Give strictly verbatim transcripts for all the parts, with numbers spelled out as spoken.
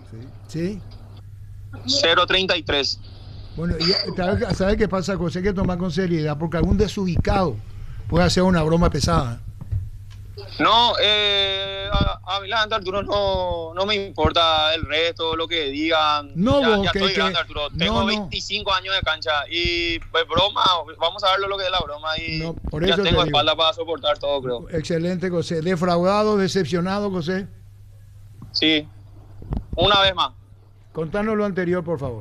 Sí. cero treinta y tres. Bueno, y ¿sabes qué pasa, José? Hay que tomar con seriedad, porque algún desubicado puede hacer una broma pesada. No, eh, a, a mí la verdad, Arturo, no, no me importa el resto, lo que digan. No, ya, vos, ya que, estoy que, grande, Arturo. no, Tengo no. veinticinco años de cancha y pues broma, vamos a ver lo que es la broma y no, por ya eso tengo te espalda digo. para soportar todo, creo. Excelente, José. Defraudado, decepcionado, José. Sí, una vez más. Contanos lo anterior, por favor.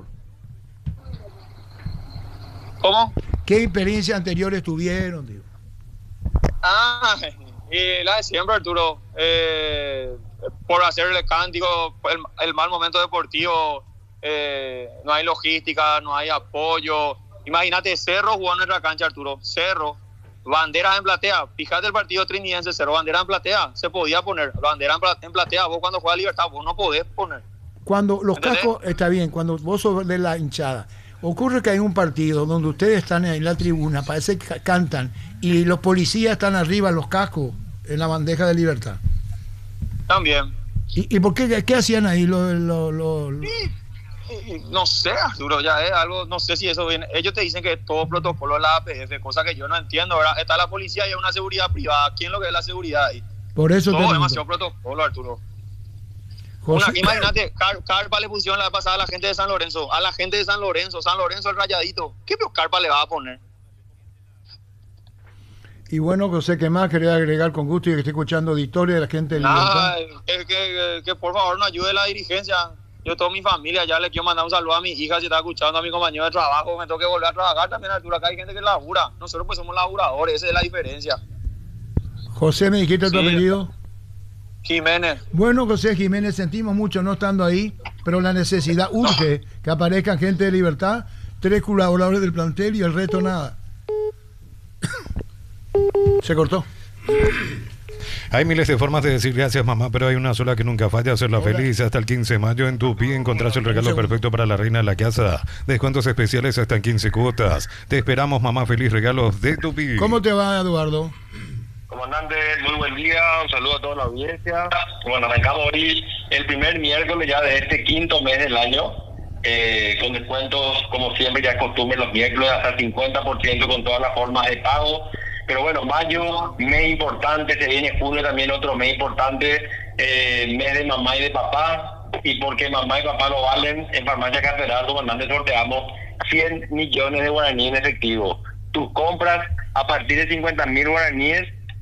¿Cómo? ¿Qué experiencias anteriores tuvieron, tío? Ah, y la de siempre, Arturo. Eh, por hacerle cántico, el, el mal momento deportivo, eh, no hay logística, no hay apoyo. Imagínate, Cerro jugó en nuestra cancha, Arturo. Cerro, banderas en platea. Fíjate el partido trinidense, Cerro, bandera en platea. Se podía poner bandera en platea. Vos cuando juegas Libertad, vos no podés poner. Cuando los ¿Entendés? cascos, está bien, cuando vos sos de la hinchada, ocurre que hay un partido donde ustedes están en la tribuna, parece que cantan, y los policías están arriba, los cascos, en la bandeja de Libertad. También. ¿Y, y por qué, qué hacían ahí los... Lo, lo, lo... No sé, Arturo, ya es algo, no sé si eso viene. Ellos te dicen que es todo protocolo de la A P F, cosa que yo no entiendo, ¿verdad? Está la policía y hay una seguridad privada. ¿Quién lo que es la seguridad ahí? Por eso todo te demasiado protocolo, Arturo. José... Una, imagínate, car, carpa le pusieron la vez pasada a la gente de San Lorenzo, a la gente de San Lorenzo, San Lorenzo el rayadito. ¿Qué carpa le va a poner? Y bueno, José, ¿qué más quería agregar con gusto y que esté escuchando de historia de la gente de Libertad? Que, que, que, que por favor nos ayude la dirigencia. Yo, toda mi familia, ya le quiero mandar un saludo a mi hija, si está escuchando, a mi compañero de trabajo, me tengo que volver a trabajar también, Arturo. Acá hay gente que labura, nosotros pues somos laburadores, esa es la diferencia. José, ¿me dijiste sí, tu apellido? Jiménez. Bueno, José Jiménez, sentimos mucho no estando ahí, pero la necesidad urge que aparezcan gente de Libertad, tres colaboradores del plantel y el resto nada. Se cortó. Hay miles de formas de decir gracias, mamá, pero hay una sola que nunca falla, hacerla Hola. feliz. Hasta el quince de mayo en Tupi encontrás el regalo perfecto para la reina de la casa. Descuentos especiales hasta en quince cuotas. Te esperamos, mamá, feliz regalos de Tupi. ¿Cómo te va, Eduardo? Comandante, muy buen día, un saludo a toda la audiencia. Bueno, arrancamos hoy el primer miércoles ya de este quinto mes del año, eh, con descuentos, como siempre ya es costumbre, los miércoles hasta el cincuenta por ciento con todas las formas de pago. Pero bueno, mayo, mes importante, se viene junio también otro mes importante, eh, mes de mamá y de papá, y porque mamá y papá lo valen, en Farmacia Catedral, comandante, sorteamos cien millones de guaraníes en efectivo. Tus compras a partir de cincuenta mil guaraníes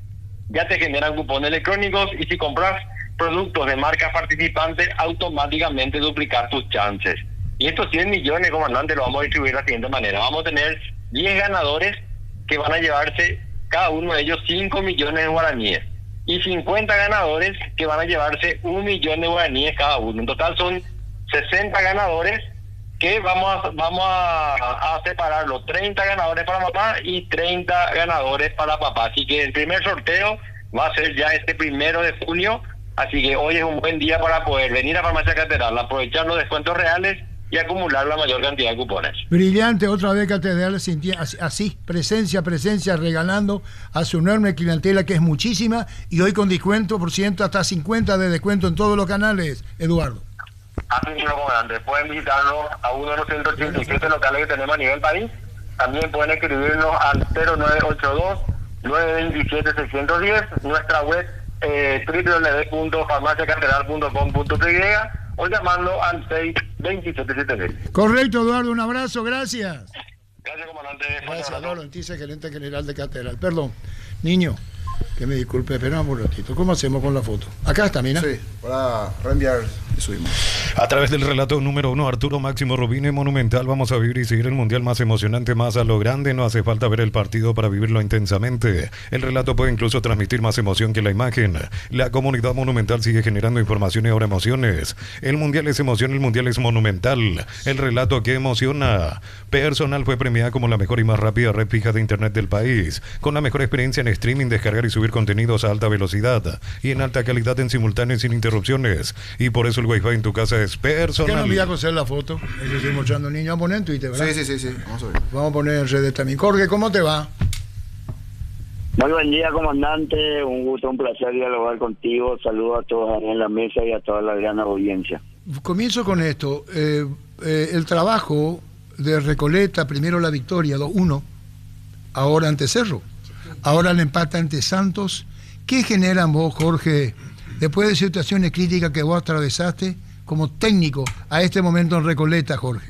ya te generan cupones electrónicos, y si compras productos de marcas participantes, automáticamente duplicar tus chances. Y estos cien millones, comandante, lo vamos a distribuir de la siguiente manera. Vamos a tener diez ganadores que van a llevarse cada uno de ellos cinco millones de guaraníes, y cincuenta ganadores que van a llevarse un millón de guaraníes cada uno. En total son sesenta ganadores que vamos a, vamos a, a separarlos, treinta ganadores para mamá y treinta ganadores para papá. Así que el primer sorteo va a ser ya este primero de junio, así que hoy es un buen día para poder venir a Farmacia Catedral, aprovechar los descuentos reales y acumular la mayor cantidad de cupones. Brillante, otra vez Catedral, así, presencia, presencia, regalando a su enorme clientela, que es muchísima, y hoy con descuento por ciento, hasta cincuenta de descuento en todos los canales, Eduardo. Así mismo, comandante, pueden visitarnos a uno de los ciento ochenta y siete locales que tenemos a nivel país. También pueden escribirnos al cero nueve ocho dos, nueve dos siete, seis uno cero, nuestra web eh, doble u doble u doble u punto farmacia catedral punto com punto p y, o llamando al seis veintisiete siete mil. Correcto, Eduardo, un abrazo, gracias. Gracias, comandante. Gracias, Laurentice, gerente general de Catedral. Perdón, niño, que me disculpe, esperamos un ratito. ¿Cómo hacemos con la foto? Acá está, mira. Sí, para reenviar y subimos. A través del relato número uno, Arturo Máximo Rubini, Monumental, vamos a vivir y seguir el mundial más emocionante, más a lo grande. No hace falta ver el partido para vivirlo intensamente. El relato puede incluso transmitir más emoción que la imagen. La comunidad Monumental sigue generando información y ahora emociones. El mundial es emoción, el mundial es Monumental. El relato que emociona. Personal fue premiada como la mejor y más rápida red fija de internet del país, con la mejor experiencia en streaming, descargar y subir contenidos a alta velocidad y en alta calidad en simultáneo y sin interrupciones. Y por eso el wifi en tu casa es Personal. ¿Qué no voy a coser la foto? Eso estoy mostrando, niño. Vamos a poner en Twitter, ¿verdad? Sí, sí, sí, sí. Vamos a ver. Vamos a poner en redes también. Jorge, ¿cómo te va? Muy buen día, comandante. Un gusto, un placer dialogar contigo. Saludos a todos en la mesa y a toda la gran audiencia. comienzo con esto. Eh, eh, el trabajo de Recoleta, primero la victoria, dos uno, ahora ante Cerro, ahora el empate ante Santos. ¿Qué generan vos, Jorge, después de situaciones críticas que vos atravesaste como técnico a este momento en Recoleta, Jorge?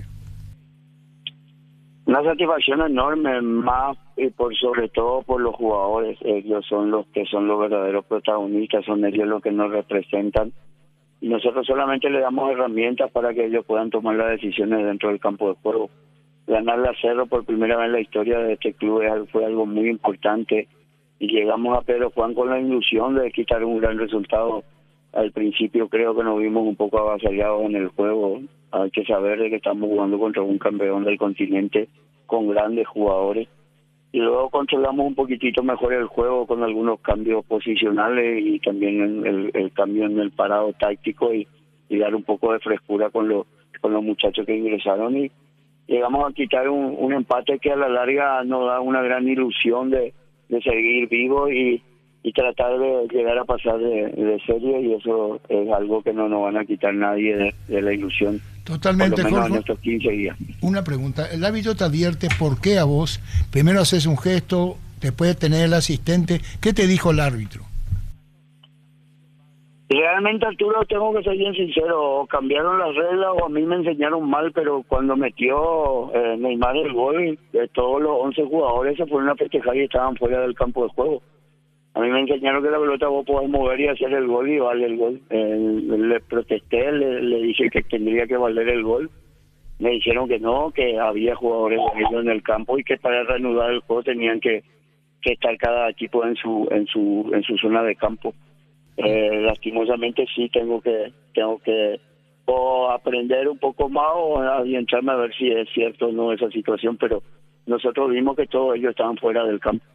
Una satisfacción enorme, más y por sobre todo por los jugadores. Ellos son los que son los verdaderos protagonistas, son ellos los que nos representan. Y nosotros solamente le damos herramientas para que ellos puedan tomar las decisiones dentro del campo de juego. Ganarle a Cerro por primera vez en la historia de este club fue algo muy importante. Y llegamos a Pedro Juan con la ilusión de quitar un gran resultado. Al principio creo que nos vimos un poco avasallados en el juego. Hay que saber de que estamos jugando contra un campeón del continente con grandes jugadores. Y luego controlamos un poquitito mejor el juego con algunos cambios posicionales y también el, el cambio en el parado táctico y, y dar un poco de frescura con los con los muchachos que ingresaron. Y llegamos a quitar un, un empate que a la larga nos da una gran ilusión de, de seguir vivos y, y tratar de llegar a pasar de, de serie, y eso es algo que no nos van a quitar nadie de, de la ilusión. Totalmente, por lo menos Jorge. en estos quince días. Una pregunta, el árbitro te advierte por qué a vos, primero haces un gesto, después tener el asistente, ¿qué te dijo el árbitro? Realmente, Arturo, tengo que ser bien sincero, o cambiaron las reglas o a mí me enseñaron mal, pero cuando metió eh, Neymar el gol, eh, todos los once jugadores se fueron a festejar y estaban fuera del campo de juego. A mí me enseñaron que la pelota vos podés mover y hacer el gol y vale el gol. Eh, le protesté, le, le dije que tendría que valer el gol. Me dijeron que no, que había jugadores en el campo y que para reanudar el juego tenían que, que estar cada equipo en su en su en su zona de campo. Eh, lastimosamente sí tengo que tengo que o aprender un poco más o adentrarme a ver si es cierto o no esa situación, pero nosotros vimos que todos ellos estaban fuera del campo.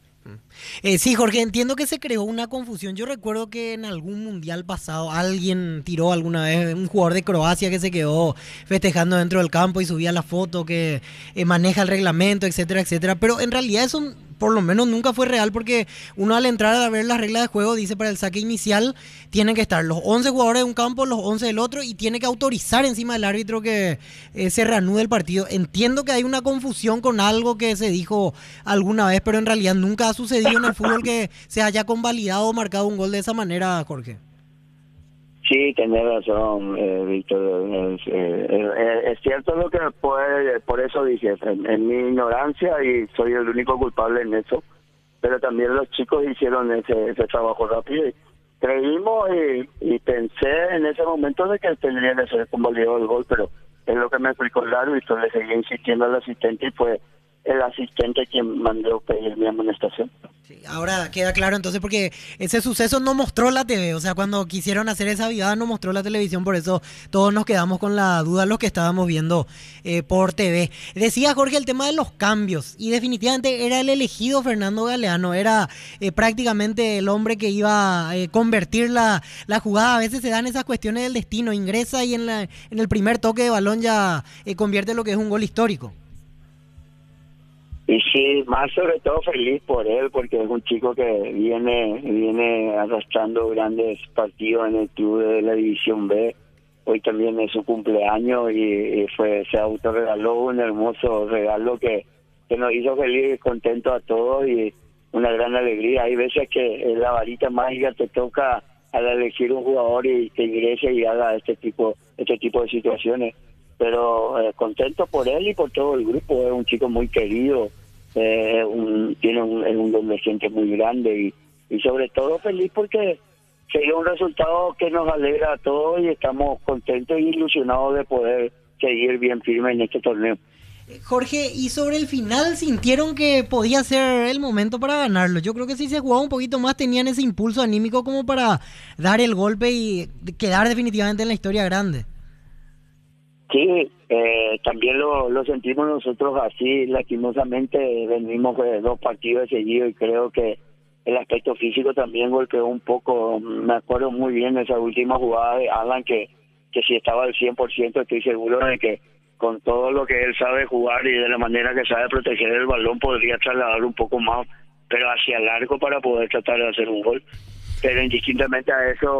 Eh, sí, Jorge, entiendo que se creó una confusión. Yo recuerdo que en algún mundial pasado alguien tiró alguna vez, un jugador de Croacia que se quedó festejando dentro del campo y subía la foto que eh, maneja el reglamento, etcétera, etcétera. Pero en realidad eso por lo menos nunca fue real, porque uno al entrar a ver las reglas de juego dice para el saque inicial tienen que estar los once jugadores de un campo, los once del otro, y tiene que autorizar encima del árbitro que eh, se reanude el partido. Entiendo que hay una confusión con algo que se dijo alguna vez, pero en realidad nunca ha sucedido en el fútbol que se haya convalidado o marcado un gol de esa manera, Jorge. Sí, tenés razón, eh, Víctor. Es, eh, eh, es cierto lo que puede, por eso dije, en, en mi ignorancia, y soy el único culpable en eso, pero también los chicos hicieron ese, ese trabajo rápido. Y creímos y, y pensé en ese momento de que tendría que ser convalidado el gol, pero es lo que me explicó el árbitro. Le seguí insistiendo al asistente y fue el asistente quien mandó pedir mi amonestación. Sí, ahora queda claro entonces, porque ese suceso no mostró la T V, o sea, cuando quisieron hacer esa avivada no mostró la televisión, por eso todos nos quedamos con la duda los que estábamos viendo eh, por T V. Decía Jorge el tema de los cambios, y definitivamente era el elegido Fernando Galeano, era eh, prácticamente el hombre que iba a eh, convertir la, la jugada. A veces se dan esas cuestiones del destino, ingresa y en, la, en el primer toque de balón ya eh, convierte lo que es un gol histórico. Y sí, más sobre todo feliz por él, porque es un chico que viene viene arrastrando grandes partidos en el club de la División B. Hoy también es su cumpleaños y, y fue se autorregaló un hermoso regalo que, que nos hizo feliz y contento a todos, y una gran alegría. Hay veces que la varita mágica te toca al elegir un jugador y que ingrese y haga este tipo este tipo de situaciones. Pero eh, contento por él y por todo el grupo. Es un chico muy querido, eh, un, tiene un, un adolescente muy grande y, y sobre todo feliz porque se dio un resultado que nos alegra a todos y estamos contentos e ilusionados de poder seguir bien firme en este torneo. Jorge, y sobre el final, ¿sintieron que podía ser el momento para ganarlo? Yo creo que si se jugaba un poquito más tenían ese impulso anímico como para dar el golpe y quedar definitivamente en la historia grande. Sí, eh, también lo, lo sentimos nosotros así. Lastimosamente venimos de dos partidos seguidos y creo que el aspecto físico también golpeó un poco. Me acuerdo muy bien de esa última jugada de Alan, que, que si estaba al cien por ciento estoy seguro de que con todo lo que él sabe jugar y de la manera que sabe proteger el balón podría trasladar un poco más, pero hacia largo para poder tratar de hacer un gol. Pero indistintamente a eso,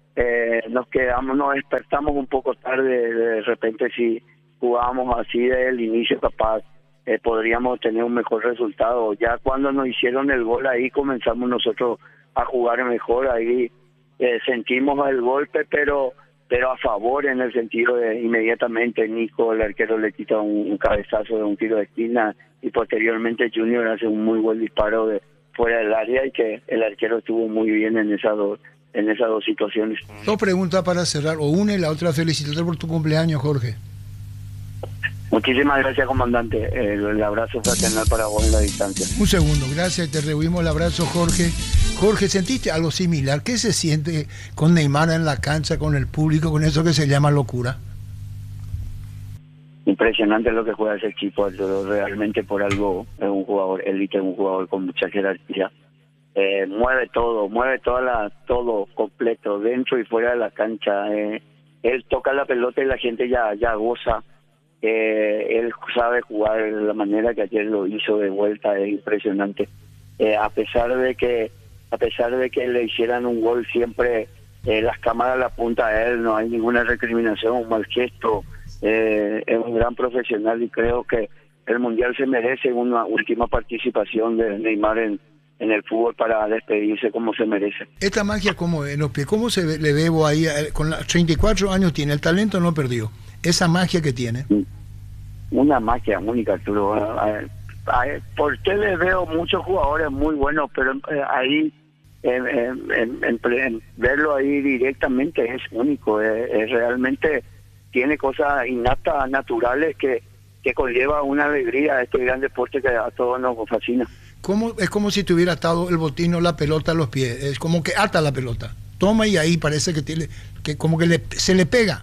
eh, nos quedamos, nos despertamos un poco tarde, de repente si jugábamos así desde el inicio capaz eh, podríamos tener un mejor resultado. Ya cuando nos hicieron el gol ahí comenzamos nosotros a jugar mejor, ahí eh, sentimos el golpe, pero pero a favor en el sentido de inmediatamente Nico, el arquero, le quita un, un cabezazo de un tiro de esquina y posteriormente Junior hace un muy buen disparo de fuera del área y que el arquero estuvo muy bien en esas dos en esas dos situaciones. Dos preguntas para cerrar, o una y la otra. Felicitarte por tu cumpleaños, Jorge. Muchísimas gracias, comandante. El, el abrazo fraternal para vos en la distancia. Un segundo, gracias, te rehuimos el abrazo, Jorge. Jorge, ¿sentiste algo similar? ¿Qué se siente con Neymar en la cancha, con el público, con eso que se llama locura? Impresionante lo que juega ese equipo, Arturo. Realmente por algo es un jugador élite, un jugador con mucha jerarquía. Eh, mueve todo, mueve toda la, todo completo, dentro y fuera de la cancha. Eh, él toca la pelota y la gente ya, ya goza. Eh, él sabe jugar de la manera que ayer lo hizo de vuelta, es impresionante. Eh, a pesar de que a pesar de que le hicieran un gol siempre eh, las cámaras la apuntan a él, no hay ninguna recriminación, un mal gesto. Eh, es un gran profesional y creo que el Mundial se merece una última participación de Neymar en, en el fútbol para despedirse como se merece. Esta magia, ¿cómo es? ¿Cómo se ve, le debo ahí? Con la, treinta y cuatro años tiene, el talento no perdió. Esa magia que tiene. Una magia única, Arturo. Por tele veo muchos jugadores muy buenos, pero eh, ahí en, en, en, en verlo ahí directamente es único. Es, es realmente tiene cosas innatas, naturales que, que conlleva una alegría a este gran deporte que a todos nos fascina. ¿Cómo? Es como si tuviera atado el botín o la pelota a los pies. Es como que ata la pelota. Toma y ahí parece que tiene, que como que le, se le pega.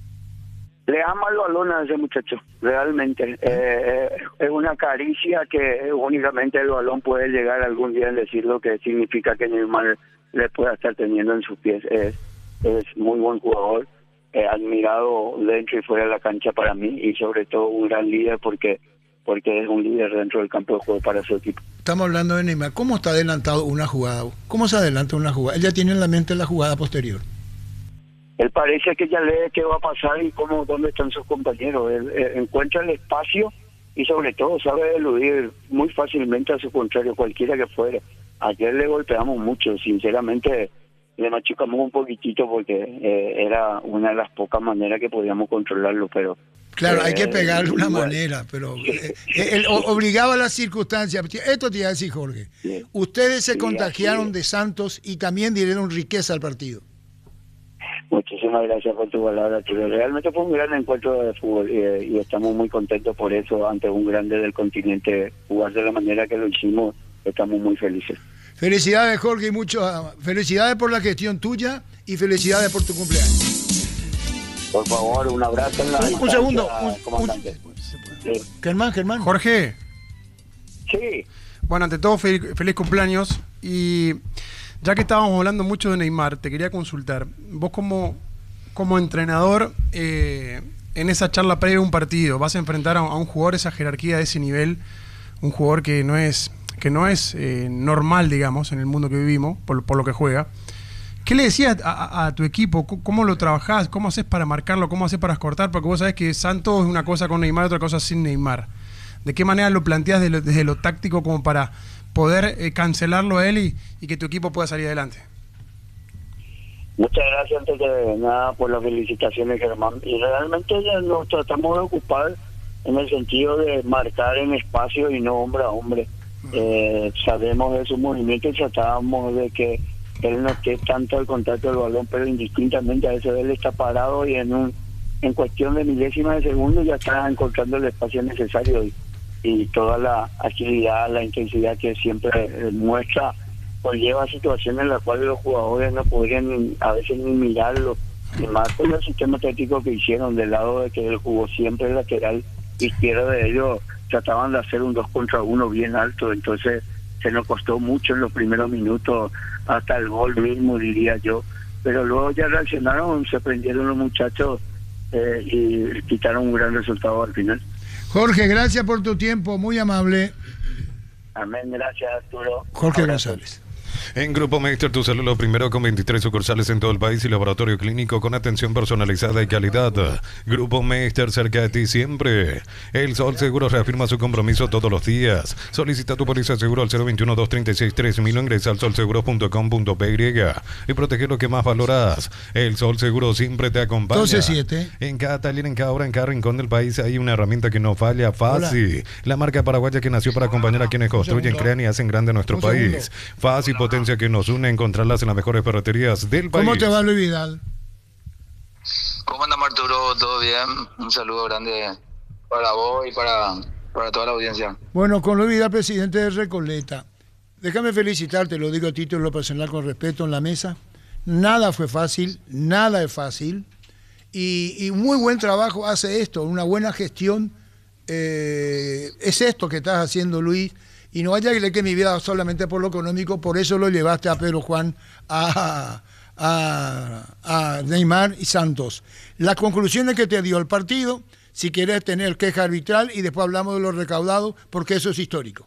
Le ama el balón a ese muchacho, realmente. Eh, es una caricia que únicamente el balón puede llegar algún día en decir lo que significa que Neymar le pueda estar teniendo en sus pies. Es, es muy buen jugador, eh, admirado dentro y fuera de la cancha para mí, y sobre todo un gran líder porque porque es un líder dentro del campo de juego para su equipo. Estamos hablando de Neymar. ¿Cómo está adelantado una jugada? ¿Cómo se adelanta una jugada? Él ya tiene en la mente la jugada posterior. Él parece que ya lee qué va a pasar y cómo, dónde están sus compañeros. Él, él encuentra el espacio y sobre todo sabe eludir muy fácilmente a su contrario, cualquiera que fuera. Ayer le golpeamos mucho, sinceramente le machucamos un poquitito porque eh, era una de las pocas maneras que podíamos controlarlo, pero... Claro, eh, hay que pegarle de una igual. manera, pero eh, él obligaba a las circunstancias. Esto te iba a decir, Jorge. Sí. Ustedes se Sí, contagiaron así de Santos y también dieron riqueza al partido. Muchísimas gracias por tu palabra, Arturo. Realmente fue un gran encuentro de fútbol y, y estamos muy contentos por eso, ante un grande del continente, jugar de la manera que lo hicimos, estamos muy felices. Felicidades, Jorge, y mucho, felicidades por la gestión tuya y felicidades por tu cumpleaños. Por favor, un abrazo en la Un, un segundo, un, comandante. un, Sí. Germán, Germán. Jorge, Sí. bueno, ante todo, feliz, feliz cumpleaños. Y ya que estábamos hablando mucho de Neymar, te quería consultar. Vos como, como entrenador, eh, en esa charla previa a un partido, vas a enfrentar a, a un jugador de esa jerarquía, de ese nivel, un jugador que no es, que no es eh, normal, digamos, en el mundo que vivimos, por, por lo que juega. ¿Qué le decías a, a, a tu equipo? ¿Cómo lo trabajás? ¿Cómo haces para marcarlo? ¿Cómo haces para cortar? Porque vos sabés que Santos es una cosa con Neymar, otra cosa sin Neymar. ¿De qué manera lo planteás de lo, desde lo táctico como para poder eh, cancelarlo a él y, y que tu equipo pueda salir adelante? Muchas gracias antes de nada por las felicitaciones, Germán. Y realmente nos tratamos de ocupar en el sentido de marcar en espacio y no hombre a hombre. Eh, sabemos de su movimiento y tratábamos de que él no esté tanto al contacto del balón, pero indistintamente a veces él está parado y en un en cuestión de milésimas de segundo ya está encontrando el espacio necesario y, y toda la agilidad, la intensidad que siempre eh, muestra conlleva situaciones en las cuales los jugadores no podrían a veces ni mirarlo, y más con el sistema táctico que hicieron del lado de que él jugó siempre el lateral izquierdo de ellos, trataban de hacer un dos contra uno bien alto, entonces se nos costó mucho en los primeros minutos hasta el gol mismo, diría yo, pero luego ya reaccionaron, se prendieron los muchachos eh, y quitaron un gran resultado al final. Jorge, gracias por tu tiempo, muy amable. Amén, gracias, Arturo. Jorge Abrazo. González. En Grupo Meister, tu salud lo primero, con veintitrés sucursales en todo el país y laboratorio clínico con atención personalizada y calidad. Grupo Meister, cerca de ti siempre. El Sol Seguro reafirma su compromiso todos los días. Solicita tu póliza de seguro al cero veintiuno, dos treinta y seis, tres mil o ingresa al sol seguro punto com punto p y y protege lo que más valoras. El Sol Seguro siempre te acompaña. doce siete. En cada taller, en cada hora, en cada rincón del país hay una herramienta que no falla. Fácil. La marca paraguaya que nació para acompañar a quienes construyen, crean y hacen grande nuestro Un país. segundo. Fácil, potencia que nos une, encontrarlas en las mejores ferreterías del país. ¿Cómo te va, Luis Vidal? ¿Cómo anda, Arturo? ¿Todo bien? Un saludo grande para vos y para, para toda la audiencia. Bueno, con Luis Vidal, presidente de Recoleta. Déjame felicitarte, lo digo a título personal con respeto en la mesa. Nada fue fácil, nada es fácil. Y, y muy buen trabajo hace esto, una buena gestión. Eh, es esto que estás haciendo, Luis. Y no vaya a creer que mi vida solamente por lo económico, por eso lo llevaste a Pedro Juan, a, a, a Neymar y Santos. Las conclusiones que te dio el partido, si quieres tener queja arbitral, y después hablamos de los recaudados, porque eso es histórico.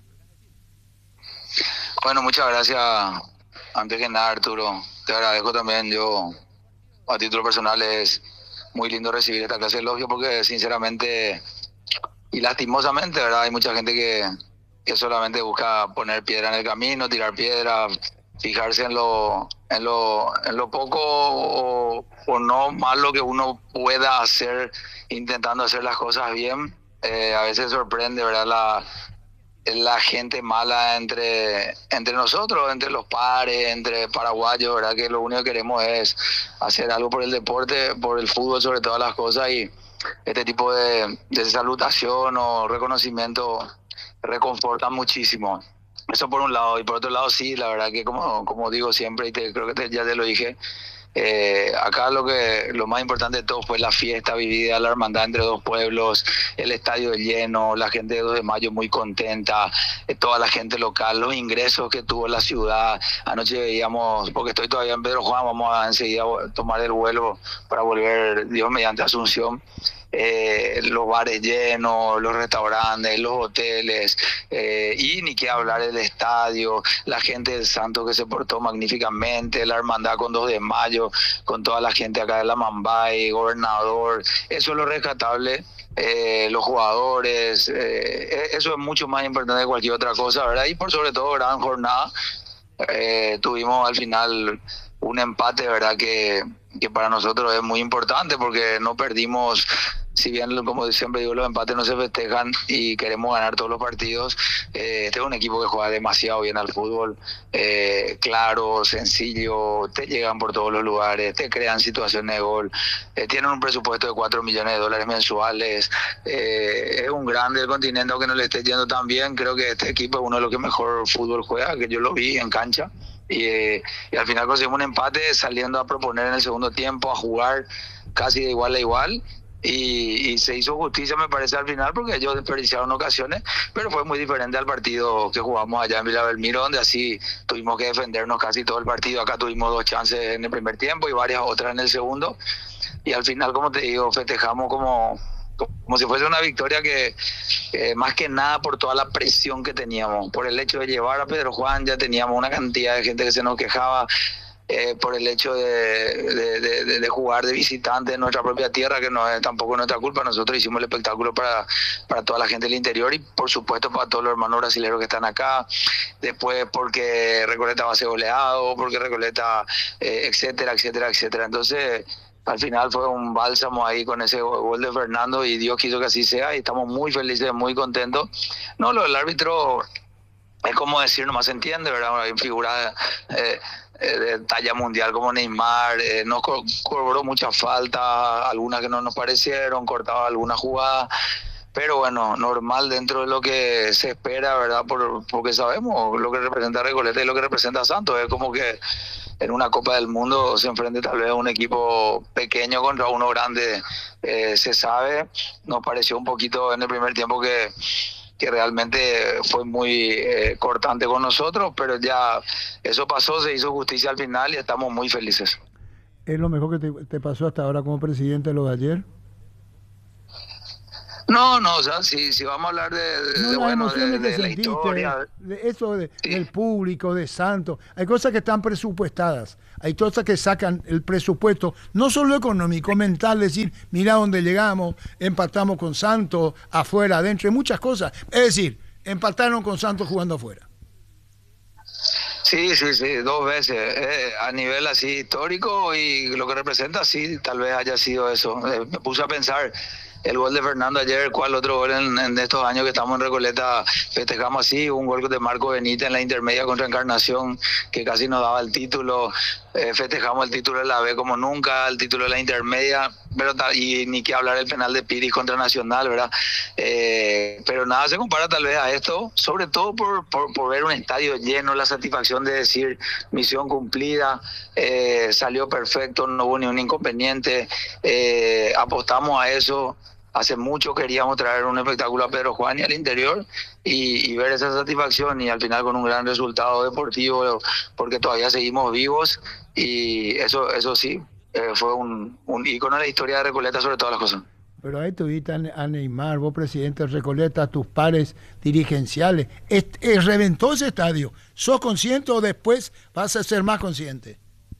Bueno, muchas gracias. Antes que nada, Arturo, te agradezco también. Yo, a título personal, es muy lindo recibir esta clase de elogio porque, sinceramente y lastimosamente, ¿verdad? Hay mucha gente que, que solamente busca poner piedra en el camino, tirar piedra, fijarse en lo, en lo, en lo poco o, o no malo que uno pueda hacer intentando hacer las cosas bien. Eh, a veces sorprende, ¿verdad? La, la gente mala entre, entre nosotros, entre los pares, entre paraguayos, ¿verdad? Que lo único que queremos es hacer algo por el deporte, por el fútbol sobre todas las cosas, y este tipo de, de salutación o reconocimiento reconforta muchísimo. Eso por un lado. Y por otro lado, sí, la verdad que como, como digo siempre, y te, creo que te, ya te lo dije, eh, acá lo que lo más importante de todo fue la fiesta vivida, la hermandad entre dos pueblos, el estadio lleno, la gente de dos de mayo muy contenta, eh, toda la gente local, los ingresos que tuvo la ciudad. Anoche veíamos, porque estoy todavía en Pedro Juan, vamos a enseguida tomar el vuelo para volver, Dios mediante, Asunción. Eh, los bares llenos, los restaurantes, los hoteles, eh, y ni qué hablar del estadio, la gente del Santo que se portó magníficamente, la hermandad con dos de mayo, con toda la gente acá de la Mambay, gobernador. Eso es lo rescatable. Eh, los jugadores, eh, eso es mucho más importante que cualquier otra cosa, ¿verdad? Y por sobre todo, gran jornada. Eh, tuvimos al final un empate, ¿verdad? Que, que para nosotros es muy importante porque no perdimos. Si bien, como siempre digo, los empates no se festejan y queremos ganar todos los partidos, eh, este es un equipo que juega demasiado bien al fútbol, eh, claro, sencillo, te llegan por todos los lugares, te crean situaciones de gol, eh, tienen un presupuesto de cuatro millones de dólares mensuales, eh, es un grande del continente, aunque no le esté yendo tan bien. Creo que este equipo es uno de los que mejor fútbol juega, que yo lo vi en cancha. Y, eh, y al final conseguimos un empate saliendo a proponer en el segundo tiempo, a jugar casi de igual a igual. Y, y se hizo justicia, me parece, al final, porque ellos desperdiciaron ocasiones, pero fue muy diferente al partido que jugamos allá en Villa Belmiro, donde así tuvimos que defendernos casi todo el partido. Acá tuvimos dos chances en el primer tiempo y varias otras en el segundo, y al final, como te digo, festejamos como, como si fuese una victoria que, eh, más que nada por toda la presión que teníamos, por el hecho de llevar a Pedro Juan. Ya teníamos una cantidad de gente que se nos quejaba, Eh, por el hecho de, de, de, de jugar de visitante en nuestra propia tierra, que no es tampoco nuestra culpa. Nosotros hicimos el espectáculo para, para toda la gente del interior y por supuesto para todos los hermanos brasileños que están acá. Después porque Recoleta va a ser goleado, porque Recoleta, eh, etcétera, etcétera, etcétera. Entonces, al final fue un bálsamo ahí con ese gol de Fernando y Dios quiso que así sea y estamos muy felices, muy contentos. No, lo del árbitro es como decir, nomás se entiende, ¿verdad? Hay figuras eh, de talla mundial como Neymar, eh, nos co cobró muchas faltas, algunas que no nos parecieron, cortaba algunas jugadas, pero bueno, normal dentro de lo que se espera, ¿verdad? Por, porque sabemos lo que representa Recoleta y lo que representa Santos. Es como que en una Copa del Mundo se enfrente tal vez un equipo pequeño contra uno grande, eh, se sabe. Nos pareció un poquito en el primer tiempo que que realmente fue muy eh, cortante con nosotros, pero ya eso pasó, se hizo justicia al final y estamos muy felices. ¿Es lo mejor que te, te pasó hasta ahora como presidente lo de ayer? No, no, o sea, si, si vamos a hablar de, de, No, de, las bueno, de, emociones que de la sentiste, historia. de eso de- Sí. del público, de Santos. Hay cosas que están presupuestadas, hay cosas que sacan el presupuesto, no solo económico, mental, decir, mira dónde llegamos, empatamos con Santos, afuera, adentro, hay muchas cosas. Es decir, empataron con Santos jugando afuera. Sí, sí, sí, dos veces. Eh, a nivel así histórico y lo que representa, sí, tal vez haya sido eso. Eh, me puse a pensar el gol de Fernando ayer, cuál otro gol en, en estos años que estamos en Recoleta festejamos así, un gol de Marco Benítez en la intermedia contra Encarnación, que casi nos daba el título. Eh, festejamos el título de la B como nunca, el título de la intermedia, pero ta- y ni que hablar el penal de Piris contra Nacional, ¿verdad? Eh, pero nada se compara tal vez a esto, sobre todo por, por, por ver un estadio lleno, la satisfacción de decir misión cumplida, eh, salió perfecto, no hubo ningún inconveniente, eh, apostamos a eso. Hace mucho queríamos traer un espectáculo a Pedro Juan y al interior y, y ver esa satisfacción y al final con un gran resultado deportivo porque todavía seguimos vivos y eso eso sí, eh, fue un, un ícono de la historia de Recoleta sobre todas las cosas. Pero ahí tuviste a Ne- a Neymar, vos presidente de Recoleta, tus pares dirigenciales. Est- eh, reventó ese estadio. ¿Sos consciente o después vas a ser más consciente?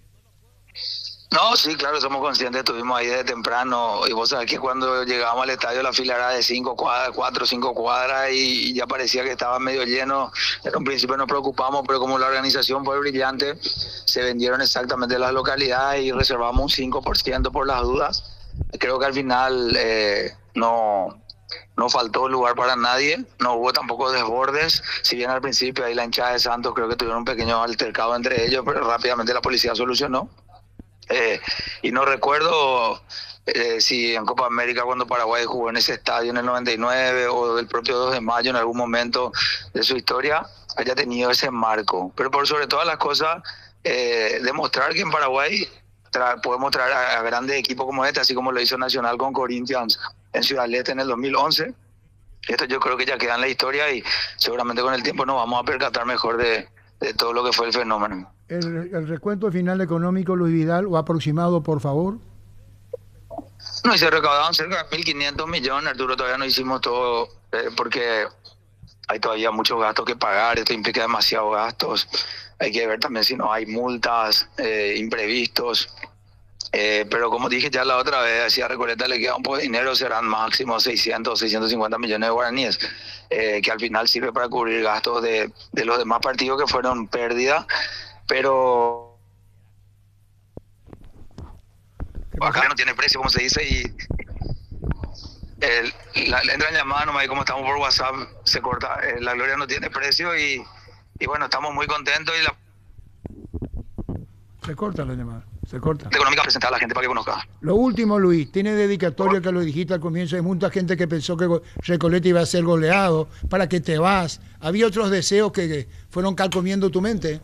No, sí, claro, somos conscientes, estuvimos ahí desde temprano y vos sabés que cuando llegábamos al estadio la fila era de cinco cuadras, cuatro o cinco cuadras y, y ya parecía que estaba medio lleno. En un principio nos preocupamos, pero como la organización fue brillante, se vendieron exactamente las localidades y reservamos un cinco por ciento por las dudas. Creo que al final eh, no... No faltó lugar para nadie, no hubo tampoco desbordes, si bien al principio ahí la hinchada de Santos creo que tuvieron un pequeño altercado entre ellos, pero rápidamente la policía solucionó. Eh, y no recuerdo eh, si en Copa América cuando Paraguay jugó en ese estadio en el noventa y nueve o del propio dos de mayo en algún momento de su historia haya tenido ese marco, pero por sobre todas las cosas eh, demostrar que en Paraguay tra podemos traer a, a grandes equipos como este, así como lo hizo Nacional con Corinthians en Ciudad del Este en el dos mil once. Esto yo creo que ya queda en la historia y seguramente con el tiempo nos vamos a percatar mejor de, de todo lo que fue el fenómeno. El, el recuento final económico, Luis Vidal, o aproximado, por favor. No, y se recaudaron cerca de mil quinientos millones, Arturo, todavía no hicimos todo eh, porque hay todavía muchos gastos que pagar, esto implica demasiados gastos, hay que ver también si no hay multas, eh, imprevistos, eh, pero como dije ya la otra vez, si a Recoleta le queda un poco de dinero, serán máximo seiscientos, seiscientos cincuenta millones de guaraníes, eh, que al final sirve para cubrir gastos de, de los demás partidos que fueron pérdidas, pero acá no tiene precio, como se dice, y el, la, le entran llamadas nomás y como estamos por WhatsApp se corta, eh, la gloria no tiene precio y, y bueno, estamos muy contentos y la Se corta la llamada, se corta. parte económica presentada a la gente para que conozca. Lo último, Luis, tiene dedicatoria que lo dijiste al comienzo. Hay mucha gente que pensó que Recoleta iba a ser goleado, para que te vas. Había otros deseos que, que fueron calcomiendo tu mente.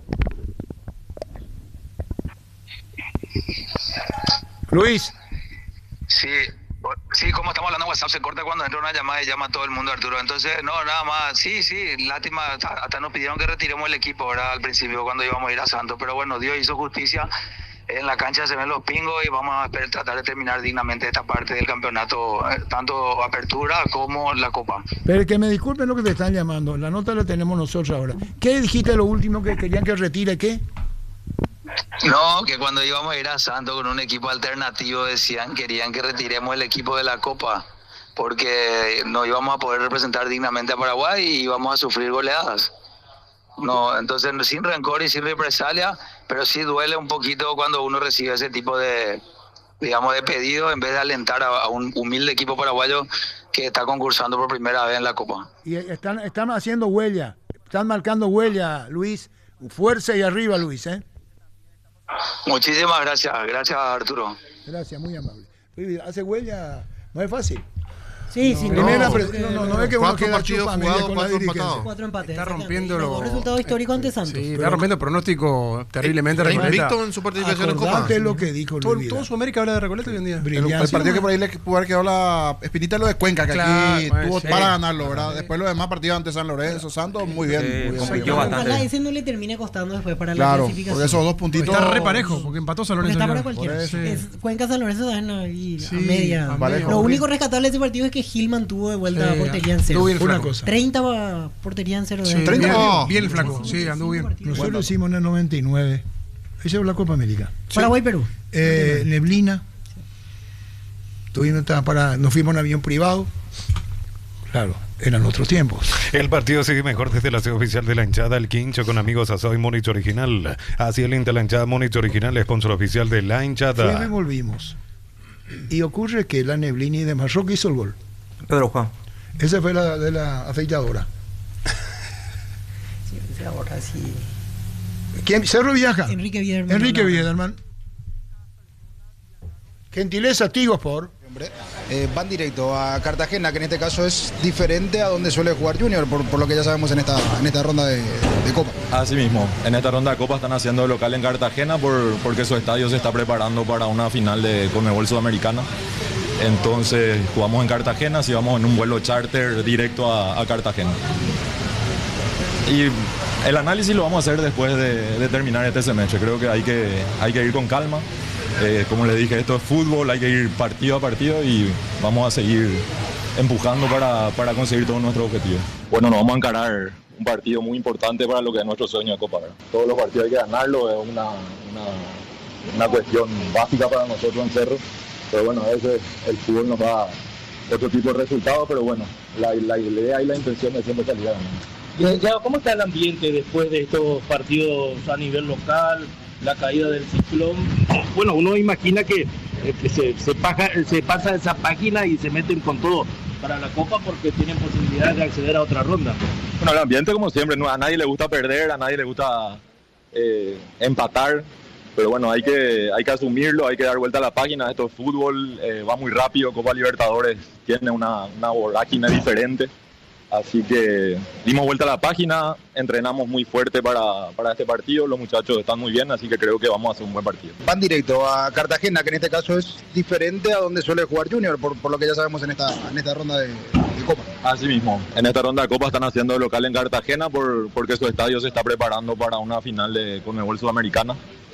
Luis. Sí, sí, como estamos hablando en WhatsApp, se corta cuando entra una llamada y llama a todo el mundo, Arturo. Entonces, no, nada más. Sí, sí, lástima, hasta, hasta nos pidieron que retiremos el equipo, ¿verdad? Al principio, cuando íbamos a ir a Santos. Pero bueno, Dios hizo justicia. En la cancha se ven los pingos y vamos a esperar, tratar de terminar dignamente esta parte del campeonato, eh, tanto apertura como la Copa. Pero que me disculpen lo que te están llamando. La nota la tenemos nosotros ahora. ¿Qué dijiste lo último que querían que retire? ¿Qué? No, que cuando íbamos a ir a Santos con un equipo alternativo decían, querían que retiremos el equipo de la Copa porque no íbamos a poder representar dignamente a Paraguay y íbamos a sufrir goleadas. No, entonces sin rencor y sin represalia, pero sí duele un poquito cuando uno recibe ese tipo de, digamos, de pedido en vez de alentar a, a un humilde equipo paraguayo que está concursando por primera vez en la Copa. Y están, están haciendo huella, están marcando huella, Luis. Fuerza y arriba, Luis, ¿eh? Muchísimas gracias, gracias Arturo. Gracias, muy amable. Hace huella, no es fácil. Sí, sí, no, no, pre- no, no, no es que uno Cuatro queda partidos chupa media jugados, con la cuatro dirigencia. empatados. Cuatro empates. Está exactamente. rompiendo Y los lo- dos resultados históricos ante Santos. Sí, está rompiendo el pronóstico terriblemente. Está Recoleta. invicto en su participación en Copa. Acordate lo que dijo Todo, Luis todo Vidal. Sudamérica habla de Recoleta hoy en día. El, Brillante. el partido que por ahí le pudo haber quedado la espinita es lo de Cuenca, que Claro, aquí bueno, tuvo sí. para ganarlo, ¿verdad? Después los demás partidos ante San Lorenzo, Santos, muy bien. Sí, muy bien, muy compitió bien. bastante. Ojalá ese no le termine costando después para la Claro, clasificación. porque esos dos puntitos. Está re parejo, porque empató San Porque Lorenzo. está para ya. cualquiera. Por eso. Es Cuenca San Lorenzo están ahí Sí, a media. a media. Lo único rescatable de ese partido es que que Gilman tuvo de vuelta Sí, portería en cero. anduvo bien Una flaco. cosa. treinta va- portería en cero. Sí, de- bien, treinta. bien el flaco, sí, anduvo bien. Nosotros lo hicimos en el noventa y nueve. Esa es la Copa América. Paraguay-Perú. Eh, neblina. Tuvimos para, nos fuimos en avión privado. Claro, eran otros tiempos. El partido sigue mejor desde la sede oficial de la hinchada, el Quincho, con amigos asado y Monich Original. Así el Inter, la hinchada Monich Original, sponsor oficial de la Fuimos y hinchada. volvimos. Y ocurre que la neblina y demás, Roque hizo el gol. Pedro Juan. Esa fue la de la afeitadora. Sí, ahora sí. ¿Quién? Cerro viaja. Enrique Biederman. Enrique No, no. Biederman. Gentileza, Tigos por. Eh, van directo a Cartagena, que en este caso es diferente a donde suele jugar Junior, por, por lo que ya sabemos en esta, en esta ronda de, de Copa. Así mismo, en esta ronda de Copa están haciendo de local en Cartagena por, porque su estadio se está preparando para una final de Conmebol Sudamericana. Entonces jugamos en Cartagena, si vamos en un vuelo charter directo a, a Cartagena. Y el análisis lo vamos a hacer después de, de terminar este semestre. Creo que hay que, hay que ir con calma. Eh, como les dije, esto es fútbol, hay que ir partido a partido y vamos a seguir empujando para, para conseguir todos nuestros objetivos. Bueno, nos vamos a encarar un partido muy importante para lo que es nuestro sueño de Copa, ¿verdad? Todos los partidos hay que ganarlo, es una, una, una cuestión básica para nosotros en Cerro, pero bueno, a veces el fútbol nos da otro tipo de resultados, pero bueno, la, la idea y la intención es siempre salir a ganar. Ya, ¿cómo está el ambiente después de estos partidos a nivel local, la caída del ciclón? Bueno, uno imagina que eh, se, se, paja, se pasa esa página y se meten con todo para la Copa porque tienen posibilidad de acceder a otra ronda. Bueno, el ambiente como siempre, no, a nadie le gusta perder, a nadie le gusta eh, empatar, pero bueno, hay que, hay que asumirlo, hay que dar vuelta a la página. Esto es fútbol, eh, va muy rápido, Copa Libertadores tiene una, una vorágine diferente. Así que dimos vuelta a la página, entrenamos muy fuerte para, para este partido, los muchachos están muy bien, así que creo que vamos a hacer un buen partido. Van directo a Cartagena, que en este caso es diferente a donde suele jugar Junior, por, por lo que ya sabemos en esta, en esta ronda de, de Copa. Así mismo, en esta ronda de Copa están haciendo de local en Cartagena por, porque su estadio se está preparando para una final de Conmebol Sudamericana.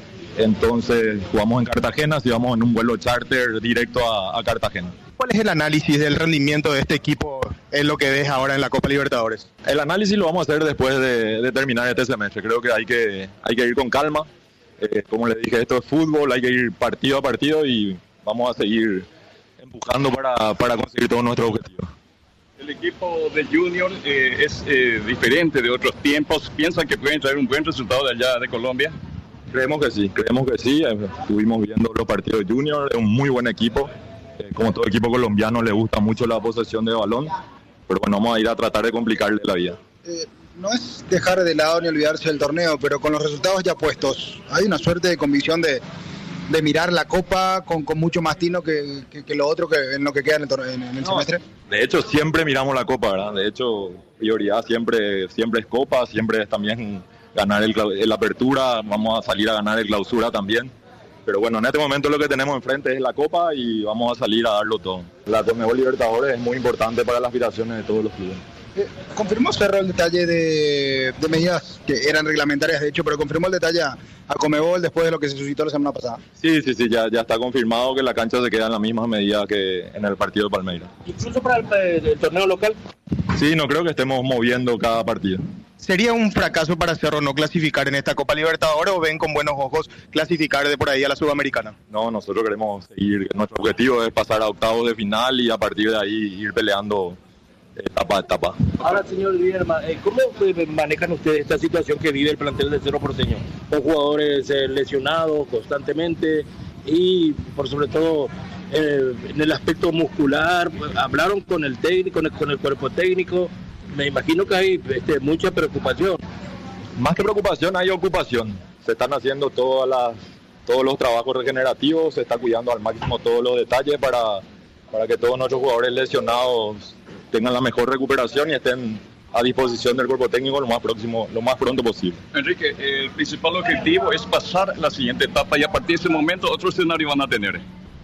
Entonces jugamos en Cartagena, si vamos en un vuelo charter directo a, a Cartagena. ¿Cuál es el análisis del rendimiento de este equipo en lo que ves ahora en la Copa Libertadores? El análisis lo vamos a hacer después de, de terminar este semestre. Creo que hay que, hay que ir con calma. Eh, como les dije, esto es fútbol, hay que ir partido a partido y vamos a seguir empujando para, para conseguir todos nuestros objetivos. El equipo de Junior eh, es eh, diferente de otros tiempos. ¿Piensan que pueden traer un buen resultado de allá de Colombia? Creemos que sí, creemos que sí. Estuvimos viendo los partidos de Junior, es un muy buen equipo. Eh, como todo equipo colombiano le gusta mucho la posesión de balón, pero bueno, vamos a ir a tratar de complicarle la vida. Eh, no es dejar de lado ni olvidarse del torneo, pero con los resultados ya puestos, hay una suerte de convicción de, de mirar la Copa con, con mucho más tino que, que, que lo otro que en lo que queda en el, torneo, en, en el No, semestre. De hecho, siempre miramos la Copa, ¿verdad? De hecho, prioridad siempre, siempre es Copa, siempre es también ganar el, el Apertura, vamos a salir a ganar el Clausura también. Pero bueno, en este momento lo que tenemos enfrente es la Copa y vamos a salir a darlo todo. La Conmebol Libertadores es muy importante para las aspiraciones de todos los clubes. Eh, confirmó Cerro el detalle de, de medidas que eran reglamentarias, de hecho, pero confirmó el detalle a, a Conmebol después de lo que se suscitó la semana pasada. Sí, sí, sí, ya, ya está confirmado que la cancha se queda en la misma medida que en el partido de Palmeiras. Incluso para el, el torneo local. Sí, no creo que estemos moviendo cada partido. ¿Sería un fracaso para Cerro no clasificar en esta Copa Libertadores o ven con buenos ojos clasificar de por ahí a la Sudamericana? No, nosotros queremos seguir. Nuestro objetivo es pasar a octavos de final y a partir de ahí ir peleando etapa a etapa. Ahora, señor Biederman, ¿cómo manejan ustedes esta situación que vive el plantel de Cerro Porteño? Con jugadores eh, lesionados constantemente y, por sobre todo, eh, en el aspecto muscular. ¿Hablaron con el técnico, con el, con el cuerpo técnico? Me imagino que hay este, mucha preocupación. Más que preocupación, hay ocupación. Se están haciendo todas las, todos los trabajos regenerativos, se está cuidando al máximo todos los detalles para, para que todos nuestros jugadores lesionados tengan la mejor recuperación y estén a disposición del cuerpo técnico lo más próximo, lo más pronto posible. Enrique, el principal objetivo es pasar la siguiente etapa y a partir de ese momento otro escenario van a tener.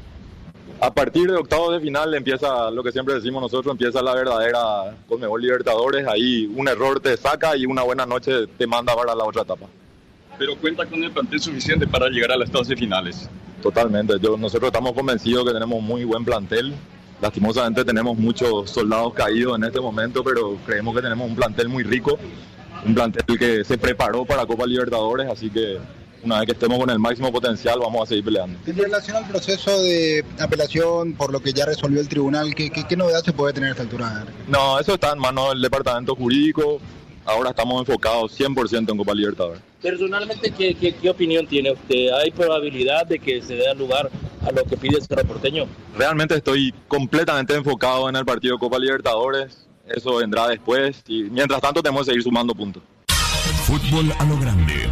A partir de octavos de final empieza lo que siempre decimos nosotros, empieza la verdadera Conmebol Libertadores. Ahí un error te saca y una buena noche te manda para la otra etapa. Pero cuenta con el plantel suficiente para llegar a las fases finales. Totalmente, Yo, nosotros estamos convencidos que tenemos muy buen plantel lastimosamente tenemos muchos soldados caídos en este momento, pero creemos que tenemos un plantel muy rico, un plantel que se preparó para Copa Libertadores, así que una vez que estemos con el máximo potencial vamos a seguir peleando. En relación al proceso de apelación, por lo que ya resolvió el tribunal, ¿qué, qué, qué novedad se puede tener a esta altura? No, eso está en manos del departamento jurídico, ahora estamos enfocados cien por ciento en Copa Libertadores. Personalmente, ¿qué, qué, qué opinión tiene usted? ¿Hay probabilidad de que se dé lugar a lo que pide Cerro Porteño? Realmente estoy completamente enfocado en el partido Copa Libertadores, eso vendrá después y mientras tanto tenemos que seguir sumando puntos. Fútbol a lo grande.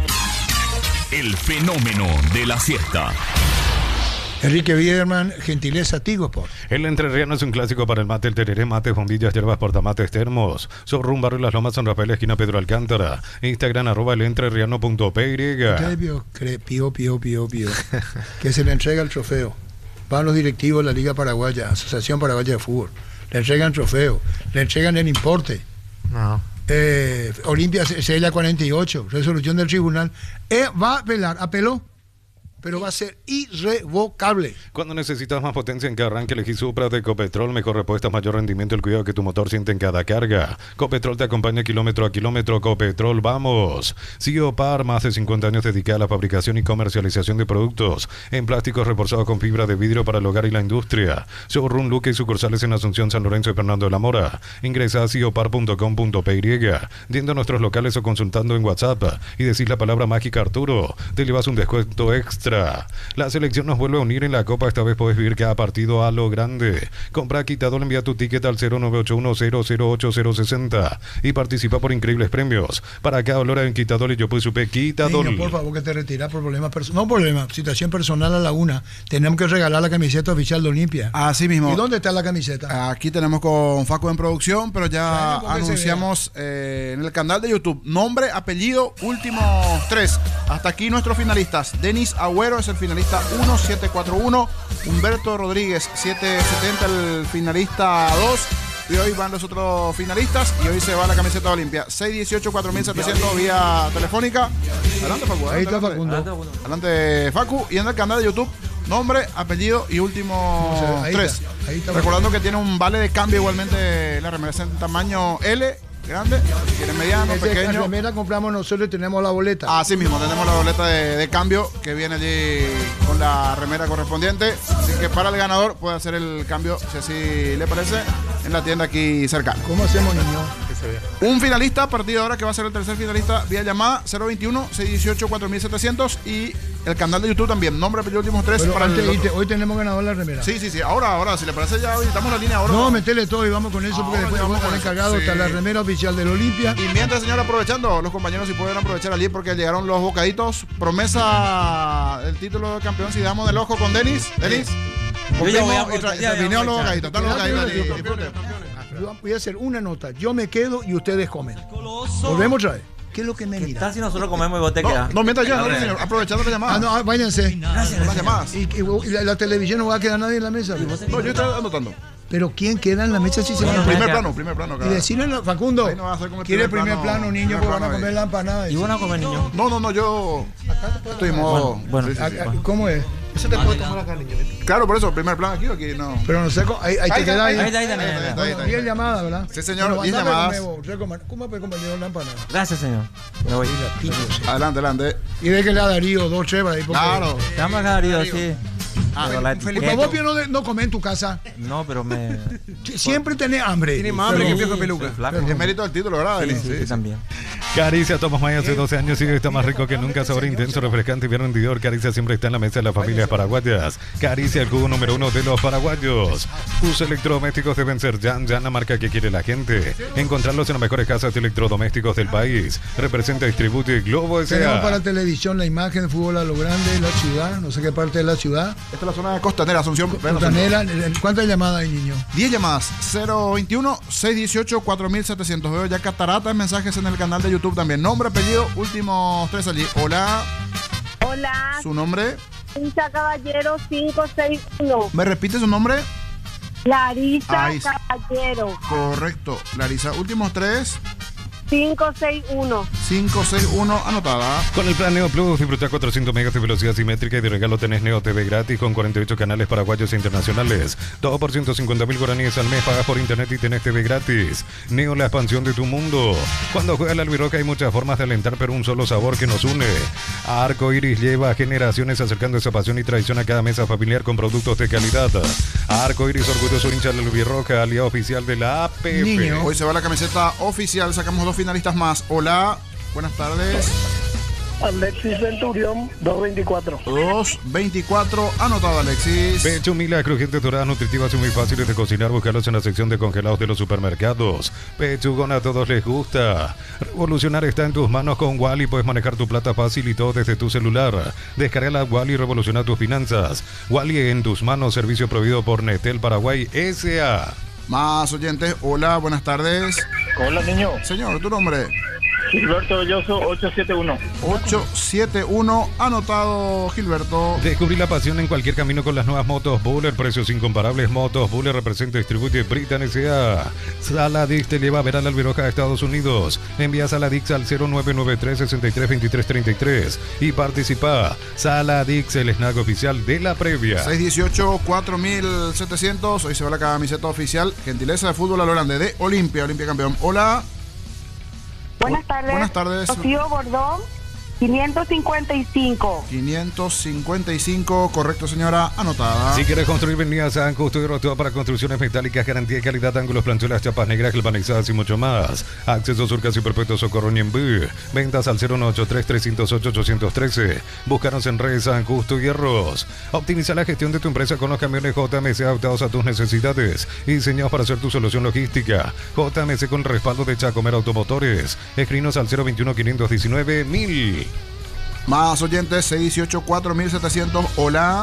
El fenómeno de la siesta. Enrique Biederman, gentileza Tigo Sport. El entrerriano es un clásico para el mate, el tereré, mates, bombillas, hierbas, portamates, termos. Showroom Barrio Las Lomas, San Rafael, esquina Pedro Alcántara. Instagram, arroba el entrerriano punto py. Usted vio, pío, pío, pío, pío. Que se le entrega el trofeo. Van los directivos de la Liga Paraguaya, Asociación Paraguaya de Fútbol. Le entregan trofeo, le entregan el importe. No. Eh, Olimpia C L A cuarenta y ocho, resolución del tribunal. Eh, va a apelar, apeló, pero va a ser irrevocable. Cuando necesitas más potencia en cada arranque, elegí Supra de Ecopetrol. Mejor respuesta, mayor rendimiento, el cuidado que tu motor siente en cada carga. Ecopetrol te acompaña kilómetro a kilómetro. Ecopetrol, vamos. Ciopar, más de cincuenta años dedicada a la fabricación y comercialización de productos en plásticos reforzados con fibra de vidrio para el hogar y la industria. Showroom Luque y sucursales en Asunción, San Lorenzo y Fernando de la Mora. Ingresa a ciopar punto com punto py, yendo a nuestros locales o consultando en WhatsApp y decís la palabra mágica Arturo. Te llevas un descuento extra. La selección nos vuelve a unir en la Copa. Esta vez podés vivir cada partido a lo grande. Compra Quitador, envía tu ticket al cero nueve ocho uno cero cero ocho cero seis cero y participa por increíbles premios. Para cada hora en Quitador y yo pues supe Quitador. Niño, por favor, que te retiras por problemas personales. No problema, situación personal a la una. Tenemos que regalar la camiseta oficial de Olimpia. Así mismo. ¿Y dónde está la camiseta? Aquí tenemos con Facu en producción, pero ya anunciamos eh, en el canal de YouTube. Nombre, apellido, últimos tres. Hasta aquí nuestros finalistas. Denis Agüero es el finalista uno siete cuatro uno. Humberto Rodríguez siete setenta el finalista dos. Y hoy van los otros finalistas y hoy se va la camiseta de Olimpia. seis dieciocho cuatro mil setecientos vía telefónica. Adelante, Facu. Adelante, Ahí está adelante. Facundo. Adelante, Facu. Y en el canal de YouTube, nombre, apellido y últimos No sé, ahí tres. está, ahí está. Recordando que tiene un vale de cambio igualmente la remera en tamaño L, grande, tiene mediano, Ese, pequeño. La remera compramos nosotros y tenemos la boleta. Así mismo, tenemos la boleta de, de cambio que viene allí con la remera correspondiente. Así que para el ganador puede hacer el cambio, si así le parece, en la tienda aquí cercana. ¿Cómo hacemos, niño? Un finalista a partir de ahora que va a ser el tercer finalista vía llamada cero veintiuno seis dieciocho cuatro mil setecientos y el canal de YouTube también. Nombre, apellido, últimos tres. Pero para antes el de irte, otro. hoy tenemos ganador la remera. Sí, sí, sí. Ahora, ahora, si le parece ya habilitamos la línea ahora. No, metele todo y vamos con eso porque Ahora después ya vamos vamos a estar con encargado. eso. Está la Sí. remera oficial del Olimpia. Y mientras, señor, aprovechando, los compañeros si pueden aprovechar allí porque llegaron los bocaditos. Promesa del título de campeón si damos del ojo con Denis. Denis. Yo ya voy a Compremos y tra- ya- ya vinieron voy los a bocaditos. Están los bocaditos allí. Yo voy a hacer una nota. Yo me quedo y ustedes comen. Volvemos otra vez. ¿Qué es lo que me ¿Qué mira? tal si nosotros comemos y vos te No, quedás? no, mientras ya, no, Dale. señor, aprovechando la llamada. Ah, no, ah, váyanse. Gracias, Las llamadas. Y, y- y la, la televisión no va a quedar nadie en la mesa. No, yo estoy anotando. Pero ¿quién queda en la mesa si se va a Primer acá. plano, primer plano. Y Cada. decirle a Facundo, Ahí no va a hacer como el quiere primer primer plano, plano, niño, primer porque van a plano comer ahí. la empanada. ¿Y vos no comes, niño? No, no, no, yo estoy en modo. Bueno, bueno. Sí, sí, sí. Ah, ah, ¿Cómo es? Ese te puede tomar acá, niño. Claro, por eso, primer plano aquí o aquí, no. Pero no sé, cómo- ahí, ahí te queda ahí. Ahí está, ahí está, ahí está. Ahí está, Bueno, ahí diez está. llamadas, ¿verdad? Sí, señor, Bueno, diez andame, llamadas. comemos, usted coma- ¿Cómo puede comer la empanada? Gracias, señor. Me voy. Adelante, adelante. Y déjele a Darío dos chevas ahí. porque- Claro. Te amo, Darío, sí. Ah, Pero la Felipe, etiqueta- vos Pío, no, de- no comés en tu casa. No, pero me... Siempre tenés hambre. Tiene más hambre Pero- que viejo peluca. Soy flaco. Es mérito del título, ¿verdad, Sí, Denis? sí, sí, también. Caricia Tomás May hace doce años sigue está más rico que nunca, sabor intenso, refrescante y bien rendidor. Caricia siempre está en la mesa de las familias paraguayas. Caricia, el jugo número uno de los paraguayos. Tus electrodomésticos deben ser Jan, Jan, la marca que quiere la gente. Encontrarlos en las mejores casas de electrodomésticos del país. Representa, distribuye Globo Tenemos para S A. televisión la imagen de fútbol a lo grande, la ciudad, no sé qué parte de la ciudad. Esta es la zona costanera, Asunción. Costanera, ¿cuántas llamadas hay, niño? diez llamadas, cero veintiuno seis dieciocho cuatro mil setecientos. Veo ya cataratas, mensajes en el canal de YouTube también. Nombre, apellido, últimos tres allí. Hola, Hola, su nombre. Larisa Caballero cinco seis uno. ¿Me repite su nombre? Larisa Ahí. Caballero Correcto. Larisa, últimos tres. cinco seis uno. cinco seis uno, anotada. Con el plan Neo Plus, disfruta cuatrocientos megas de velocidad simétrica y de regalo tenés Neo T V gratis con cuarenta y ocho canales paraguayos e internacionales. Todo por ciento cincuenta mil guaraníes al mes, pagas por internet y tenés T V gratis. Neo, la expansión de tu mundo. Cuando juega la Albiroca hay muchas formas de alentar, pero un solo sabor que nos une. Arco Iris lleva generaciones acercando esa pasión y tradición a cada mesa familiar con productos de calidad. Arco Iris, orgulloso hincha de la Albiroca, aliado oficial de la A P F. Niño. Hoy se va la camiseta oficial, sacamos dos finalistas más. Hola, buenas tardes. Alexis Centurión, dos veinticuatro. dos veinticuatro, anotado Alexis. Pecho Mila, crujientes, doradas, nutritivas y muy fáciles de cocinar. Búscalos en la sección de congelados de los supermercados. Pechugón, a todos les gusta. Revolucionar está en tus manos con Wally. Puedes manejar tu plata fácil y todo desde tu celular. Descarga la Wally y revoluciona tus finanzas. Wally en tus manos, servicio proveído por Netel Paraguay S A. Más oyentes, hola, buenas tardes. Hola, niño. Señor, ¿tu nombre? Gilberto Belloso, ocho siete uno. ocho siete uno, anotado Gilberto. Descubrí la pasión en cualquier camino con las nuevas motos Buller, precios incomparables. Motos Buller representa y distribuye Britan S A. Saladix te lleva a ver a la Albiroca a Estados Unidos. Envía Saladix al cero nueve nueve tres, seis tres dos tres tres tres y participa. Saladix, el snack oficial de la previa. seis dieciocho, cuatro mil setecientos. Hoy se va la camiseta oficial. Gentileza de fútbol a lo grande de Olimpia, Olimpia campeón. Hola. Buenas tardes. Buenas tardes. Rocío Bordón, quinientos cincuenta y cinco. quinientos cincuenta y cinco, correcto, señora, anotada. Si quieres construir, venía a San Justo y Rotoa para construcciones metálicas, garantía de calidad, ángulos, planchuelas, chapas negras, galvanizadas y mucho más. Acceso Surcas y Perpetuo Socorro Ñembú. Ventas al cero nueve ocho tres, tres cero ocho, ocho uno tres. Búscanos en redes San Justo y Hierros. Optimiza la gestión de tu empresa con los camiones J M C adaptados a tus necesidades y diseñados para hacer tu solución logística. J M C con respaldo de Chacomer Automotores. Escrinos al cero veintiuno, quinientos diecinueve, mil. Más oyentes, seis dieciocho, cuatro mil setecientos. Hola.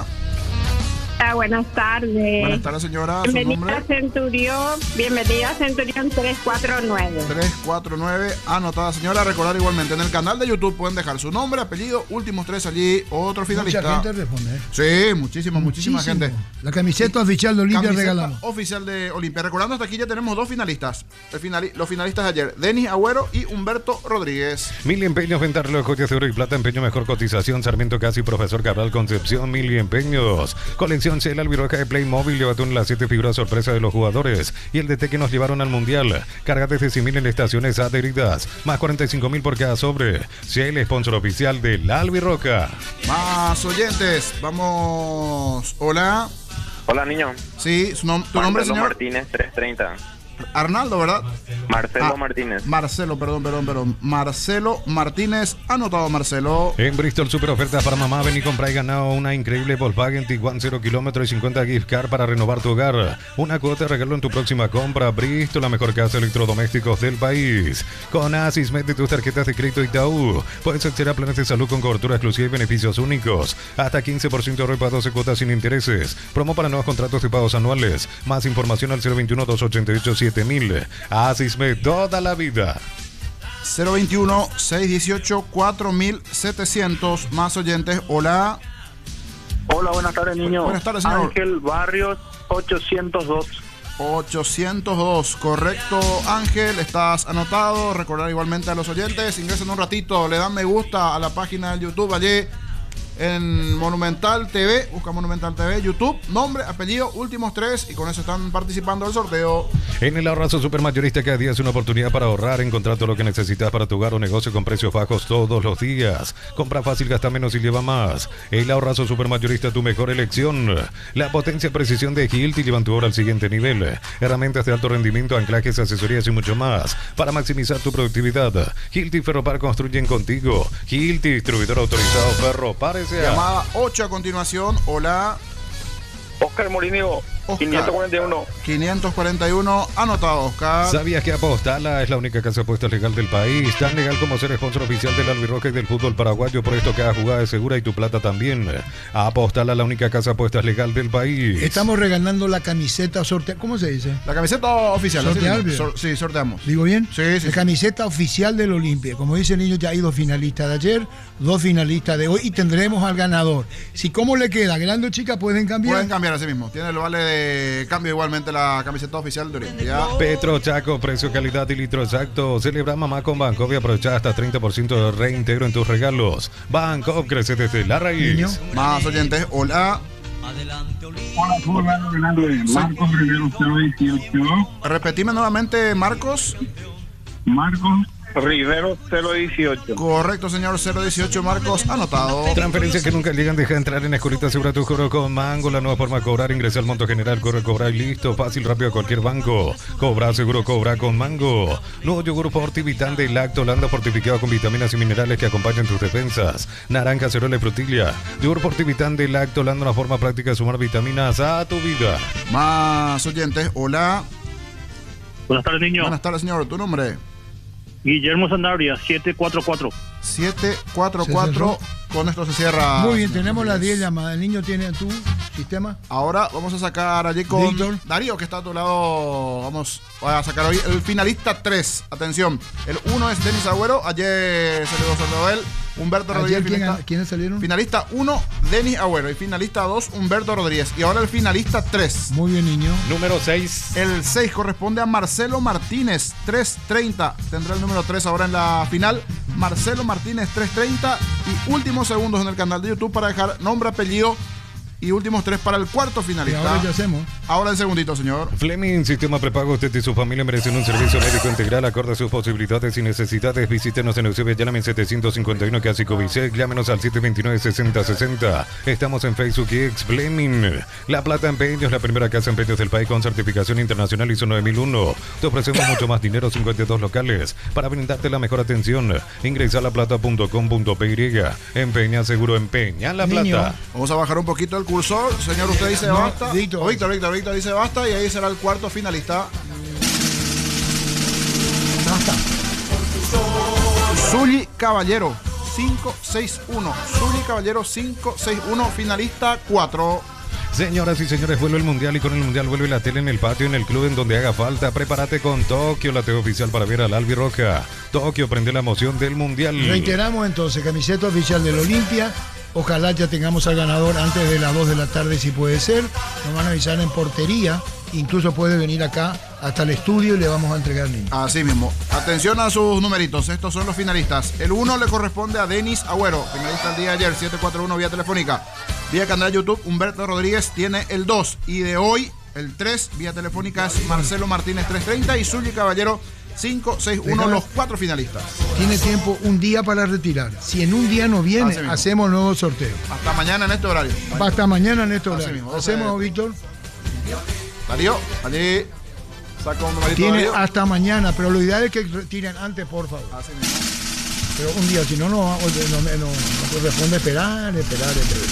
Ah, buenas tardes. Buenas tardes, señora. ¿Su Bienvenida nombre? a Centurión. Bienvenida a Centurión tres cuatro nueve. tres cuatro nueve, anotada, señora. Recordar igualmente, en el canal de YouTube pueden dejar su nombre, apellido, últimos tres allí, otro finalista. Mucha gente responde. Sí, muchísima, muchísima Muchísimo. gente. La camiseta oficial de Olimpia Camiseta regalamos. oficial de Olimpia. Recordando, hasta aquí ya tenemos dos finalistas. El finali- los finalistas de ayer, Denis Agüero y Humberto Rodríguez. Mil empeños, ventarlo, joyas de oro y plata, empeño, mejor cotización, Sarmiento Casi, Profesor Cabral, Concepción, mil empeños. Colección Shell, Albiroca de Playmobil, llévate una de las siete figuras sorpresa de los jugadores y el D T que nos llevaron al Mundial. Carga desde cien mil en estaciones adheridas, más cuarenta y cinco mil por cada sobre. Shell, sponsor oficial de la Albiroca. Más oyentes, vamos. Hola. Hola, niño. Sí, su nom- tu nombre, Marcelo señor. Martínez, trescientos treinta. Arnaldo, ¿verdad? Marcelo Ah, Martínez. Marcelo, perdón, perdón, perdón. Marcelo Martínez, anotado Marcelo. En Bristol, super ofertas para mamá. Ven y compra y gana una increíble Volkswagen Tiguan cero kilómetros y cincuenta gift card para renovar tu hogar. Una cuota de regalo en tu próxima compra. Bristol, la mejor casa de electrodomésticos del país. Con Asis, mete tus tarjetas de crédito Itaú. Puedes acceder a planes de salud con cobertura exclusiva y beneficios únicos. Hasta quince por ciento de ahorro para doce cuotas sin intereses. Promo para nuevos contratos de pagos anuales. Más información al cero veintiuno, doscientos ochenta y ocho, siete mil. Asisme toda la vida. cero veintiuno, seiscientos dieciocho, cuatro mil setecientos. Más oyentes. Hola. Hola, buenas tardes, niño. Buenas tardes, señor. Ángel Barrios, ochocientos dos. ochocientos dos, correcto, Ángel, estás anotado. Recordar igualmente a los oyentes, ingresen un ratito, le dan me gusta a la página de YouTube allí en Monumental T V, busca Monumental T V, YouTube, nombre, apellido, últimos tres, y con eso están participando del sorteo. En el Ahorrazo Supermayorista cada día es una oportunidad para ahorrar, encontrar todo lo que necesitas para tu hogar o negocio con precios bajos todos los días. Compra fácil, gasta menos y lleva más. El Ahorrazo Supermayorista, tu mejor elección. La potencia y precisión de Hilti llevan tu obra al siguiente nivel. Herramientas de alto rendimiento, anclajes, asesorías y mucho más para maximizar tu productividad. Hilti Ferropar construyen contigo. Hilti, distribuidor autorizado Ferropar S A. Llamada ocho a continuación. Hola. Oscar Morinio, quinientos cuarenta y uno. quinientos cuarenta y uno, anotado, Oscar. ¿Sabías que Apostala es la única casa de apuestas legal del país? Tan legal como ser sponsor oficial del Albiroca y del fútbol paraguayo. Por esto cada jugada es segura y tu plata también. Apostala, la única casa de apuestas legal del país. Estamos regalando la camiseta sorteada. ¿Cómo se dice? La camiseta oficial. Sortear, así, sor- sí, sorteamos. ¿Digo bien? Sí, sí. La camiseta oficial del Olimpia. Como dice el niño, ya hay dos finalistas de ayer, dos finalistas de hoy y tendremos al ganador. Si cómo le queda, grande o chica, pueden cambiar. Pueden cambiar, así mismo. Tiene el vale de cambio igualmente la camiseta oficial de Olimpia. Petro Chaco, precio, calidad y litro exacto. Celebra mamá con Banco y aprovecha hasta treinta por ciento de reintegro en tus regalos. Banco crece desde la raíz. Niño. Más oyentes, hola. Hola, Marcos Rivero cero dieciocho. Repetime nuevamente, Marcos. Marcos Rivero cero dieciocho. Correcto, señor, cero dieciocho, Marcos, anotado. Transferencias que nunca llegan, deja entrar en Escolita, asegura tu cobro con Mango, la nueva forma de cobrar, ingresa al monto general, corre, cobra y listo, fácil, rápido a cualquier banco. Cobra, seguro, cobra con Mango. Nuevo yogur Fortivitán de Lactolanda fortificado con vitaminas y minerales que acompañan tus defensas. Naranja, cerola y frutilla. Yogur Fortivitán de Lactolanda, una forma práctica de sumar vitaminas a tu vida. Más oyentes, hola. Buenas tardes, niño. Buenas tardes, señor, ¿tu nombre? Guillermo Sanabria, siete cuatro cuatro. siete cuatro cuatro. Con esto se cierra. Muy bien, tenemos las diez llamadas. ¿El niño tiene tu sistema? Ahora vamos a sacar allí con Víctor. Darío, que está a tu lado. Vamos a sacar hoy el finalista tres. Atención, el uno es Denis Agüero. Ayer se le dio él. Humberto Rodríguez. ¿Quién, finalista, ¿Quiénes salieron? Finalista uno, Denis Agüero. Y finalista dos, Humberto Rodríguez. Y ahora el finalista tres. Muy bien, niño. Número seis. El seis corresponde a Marcelo Martínez, tres treinta. Tendrá el número tres ahora en la final. Marcelo Martínez, tres treinta. Y últimos segundos en el canal de YouTube para dejar nombre, apellido y últimos tres para el cuarto finalista. ¿Y ahora qué hacemos? Ahora el segundito, señor. Fleming, sistema prepago. Usted y su familia merecen un servicio médico integral acorde a sus posibilidades y necesidades. Visítenos en Eusebio, llámame setecientos cincuenta y uno casi Covicec. Llámenos al siete dos nueve, seis cero seis cero. Estamos en Facebook y ex Fleming. La Plata Empeños, la primera casa en empeños del país con certificación internacional I S O nueve mil uno. Te ofrecemos mucho más dinero, cincuenta y dos locales para brindarte la mejor atención. Ingresa a laplata punto com punto p y. Empeña seguro, empeña La Plata. Niño. Vamos a bajar un poquito el cursor. Señor, usted dice no, basta. Víctor. Oh, Víctor, Víctor, Víctor dice basta y ahí será el cuarto finalista. Basta. Zully Caballero, cinco seis uno. Zully Caballero, cinco seis uno, finalista cuatro. Señoras y señores, vuelve el Mundial y con el Mundial vuelve la tele en el patio, en el club, en donde haga falta. Prepárate con Tokio, la T V oficial para ver al Albirroja. Tokio, prende la emoción del Mundial. Reiteramos entonces, camiseta oficial del Olimpia. Ojalá ya tengamos al ganador antes de las dos de la tarde, si puede ser. Nos van a avisar en portería. Incluso puede venir acá hasta el estudio y le vamos a entregar el niño. Así mismo. Atención a sus numeritos. Estos son los finalistas. El uno le corresponde a Denis Agüero, finalista el día de ayer, siete cuatro uno vía telefónica. Vía canal de YouTube, Humberto Rodríguez tiene el dos. Y de hoy, el tres, vía telefónica, es Marcelo Martínez, tres treinta. Y Zully Caballero, cinco seis uno, los cuatro finalistas. Tiene tiempo un día para retirar. Si en un día no viene, hacemos nuevo sorteo. Hasta mañana en este horario. Hasta mañana en este horario. Mismo, ¿Hacemos, eh, Víctor? Darío, allí saca un numerito. Tiene Darío. hasta mañana, pero lo ideal es que retiren antes, por favor. Así mismo. Pero un día, si no, no, no, no, no corresponde esperar, esperar, esperar.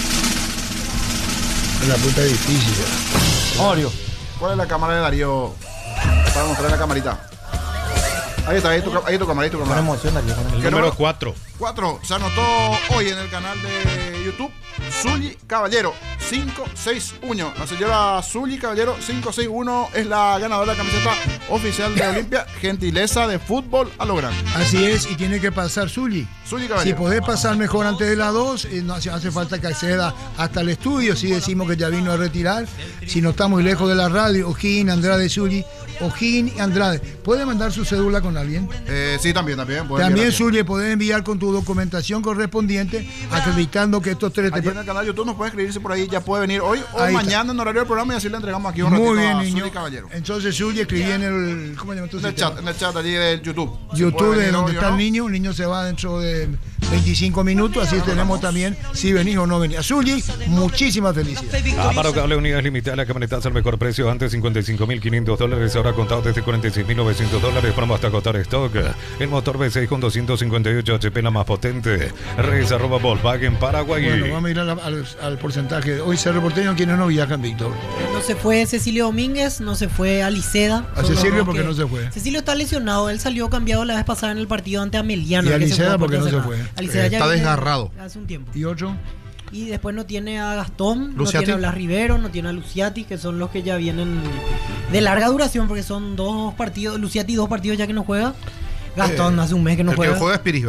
Es la puta difícil. Mario. ¿Cuál es la cámara de Darío? Para mostrar la camarita. Ahí está, ahí tu, ahí tu cámara, ahí tu cámara. El número cuatro. cuatro. Se anotó hoy en el canal de YouTube Zully Caballero, cinco seis uno. La señora Zully Caballero, cinco seis uno, es la ganadora de la camiseta oficial de Olimpia. Gentileza de fútbol a lo grande. Así es, y tiene que pasar Zully. Zully Si Caballero. podés pasar mejor antes de las dos, eh, no hace, hace falta que acceda hasta el estudio. Si decimos que ya vino a retirar, si no está muy lejos de la radio, Ojín, Andrade, Zully, Ojín y Andrade. ¿Puede mandar su cédula con alguien? Eh, sí, también, también. puede También, enviar Zully, podés enviar con tu documentación correspondiente, acreditando que estos tres te... Allí en el canal de YouTube nos puede escribirse por ahí, ya puede venir hoy o Ahí mañana está. en horario del programa y así le entregamos aquí un Muy ratito bien, a niño. Zully Caballero. Entonces, Zully, escribí en el... ¿Cómo se llama tu En el sistema? chat, en el chat allí del YouTube. Si YouTube, puede de venir donde hoy o está no. el niño. El niño se va dentro de veinticinco minutos, así tenemos también si venís o no venís. Zully, muchísimas felicidades. Amaro Cable, unidades limitadas, la camioneta al mejor precio, antes cincuenta y cinco mil quinientos dólares, ahora contado desde cuarenta y seis mil novecientos dólares, promo hasta agotar stock. El motor V seis con doscientos cincuenta y ocho H P, la más potente. Redes arroba Volkswagen Paraguay. Bueno, vamos a ir a la- al, al porcentaje. Hoy Cerro Porteño, quienes no viajan, Víctor. No se fue Cecilio Domínguez, no se fue Aliceda. A Son los Cecilio dos porque que- no se fue. Cecilio está lesionado, él salió cambiado la vez pasada en el partido ante Ameliano. Y que se Aliceda jugó porque no se cerrada. fue. Aliceda Eh, ya está viene desgarrado. Hace un tiempo. ¿Y otro? Y después no tiene a Gastón, no Luciati. tiene a Blas Rivero, no tiene a Luciati, que son los que ya vienen de larga duración, porque son dos partidos, Luciati dos partidos ya que no juega. Gastón Eh, hace un mes que no el que juega. juega es Piris, ¿verdad?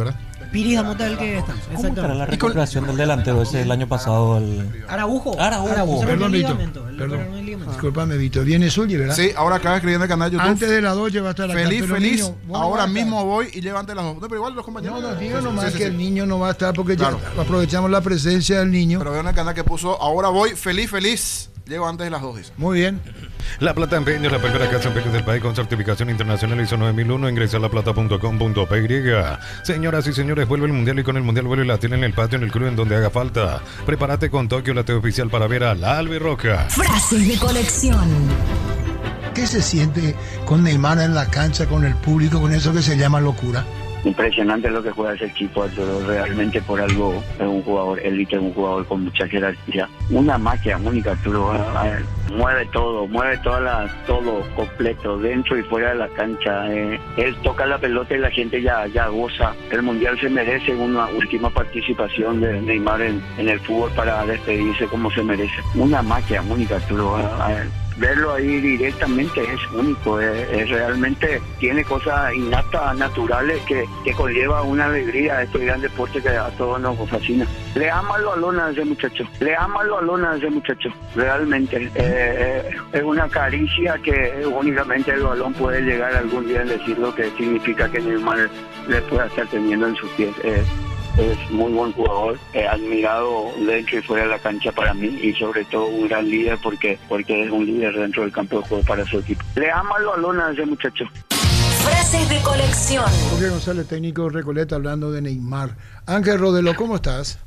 Piri Damota es el que está. ¿Cómo estará la Exactamente. recuperación del delantero ese el año pasado? El... Araujo. Araujo. Araujo. Perdón, el Vito. ligamento, el- Perdón. el ligamento. Disculpame, Vito. Viene Zully, ¿verdad? Sí, ahora acaba escribiendo el canal de YouTube. Antes de las dos va a estar acá. Feliz, pero feliz. niño, vos Ahora no vas a mismo voy y llego antes de las dos. No, pero igual los compañeros. No, no, digo Sí, nomás sí, sí, que sí. el niño no va a estar porque Claro. ya aprovechamos la presencia del niño. Pero veo en el canal que puso, ahora voy, feliz, feliz. Llego antes de las dos, dice. Muy bien. La Plata Empeños, la primera casa empeños del país con certificación internacional ISO nueve mil uno. Ingresa a la plata punto com punto p y. Señoras y señores, vuelve el Mundial y con el Mundial vuelve la tele en el patio, en el club, en donde haga falta. Prepárate con Tokio, la T V oficial, para ver a la Albirroja. Frases de colección. ¿Qué se siente con Neymar en la cancha, con el público, con eso que se llama locura? Impresionante lo que juega ese equipo, Arturo. Realmente por algo es un jugador élite, un jugador con mucha jerarquía. Una magia única, Arturo. A ver, mueve todo, mueve toda la, todo completo, dentro y fuera de la cancha. Eh, él toca la pelota y la gente ya, ya goza. El Mundial se merece una última participación de Neymar en, en el fútbol para despedirse como se merece. Una magia única, Arturo. A ver, verlo ahí directamente es único, es, es realmente tiene cosas innatas, naturales que, que conlleva una alegría a este gran deporte que a todos nos fascina. Le ama el balón a ese muchacho, le ama el balón a ese muchacho, realmente. Eh, eh, es una caricia que únicamente el balón puede llegar algún día a decir lo que significa que Neymar le pueda estar teniendo en sus pies. Eh, Es muy buen jugador, eh, admirado dentro y fuera de la cancha para mí y sobre todo un gran líder porque porque es un líder dentro del campo de juego para su equipo. Le ama el balón a ese muchacho. Frases de colección. Jorge González, técnico de Recoleta, hablando de Neymar. Ángel Rodelo, ¿cómo estás?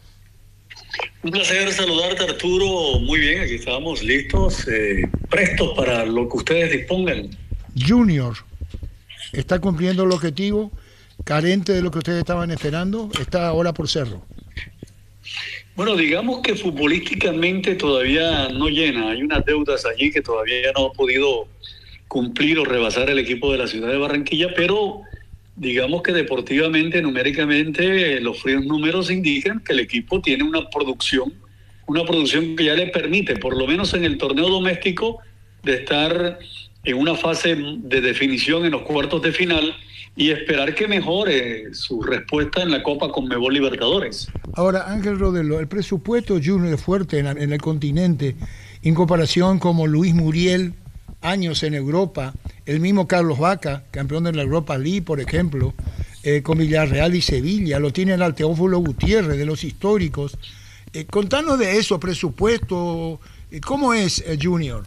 Un placer saludarte, Arturo. Muy bien, aquí estamos listos, eh, prestos para lo que ustedes dispongan. Junior, ¿está cumpliendo el objetivo? ¿Carente de lo que ustedes estaban esperando? ¿Está ahora por cerro? Bueno, digamos que futbolísticamente todavía no llena. Hay unas deudas allí que todavía no ha podido cumplir o rebasar el equipo de la ciudad de Barranquilla, pero digamos que deportivamente, numéricamente, los fríos números indican que el equipo tiene una producción, una producción que ya le permite, por lo menos en el torneo doméstico, de estar en una fase de definición en los cuartos de final y esperar que mejore su respuesta en la Copa Conmebol Libertadores. Ahora, Ángel Rodelo, el presupuesto Junior es fuerte en, en el continente, en comparación como Luis Muriel, años en Europa, el mismo Carlos Vaca, campeón de la Europa League, por ejemplo, eh, con Villarreal y Sevilla, lo tiene el Teófilo Gutiérrez, de los históricos. Eh, contanos de eso, presupuesto, eh, ¿cómo es eh, Junior?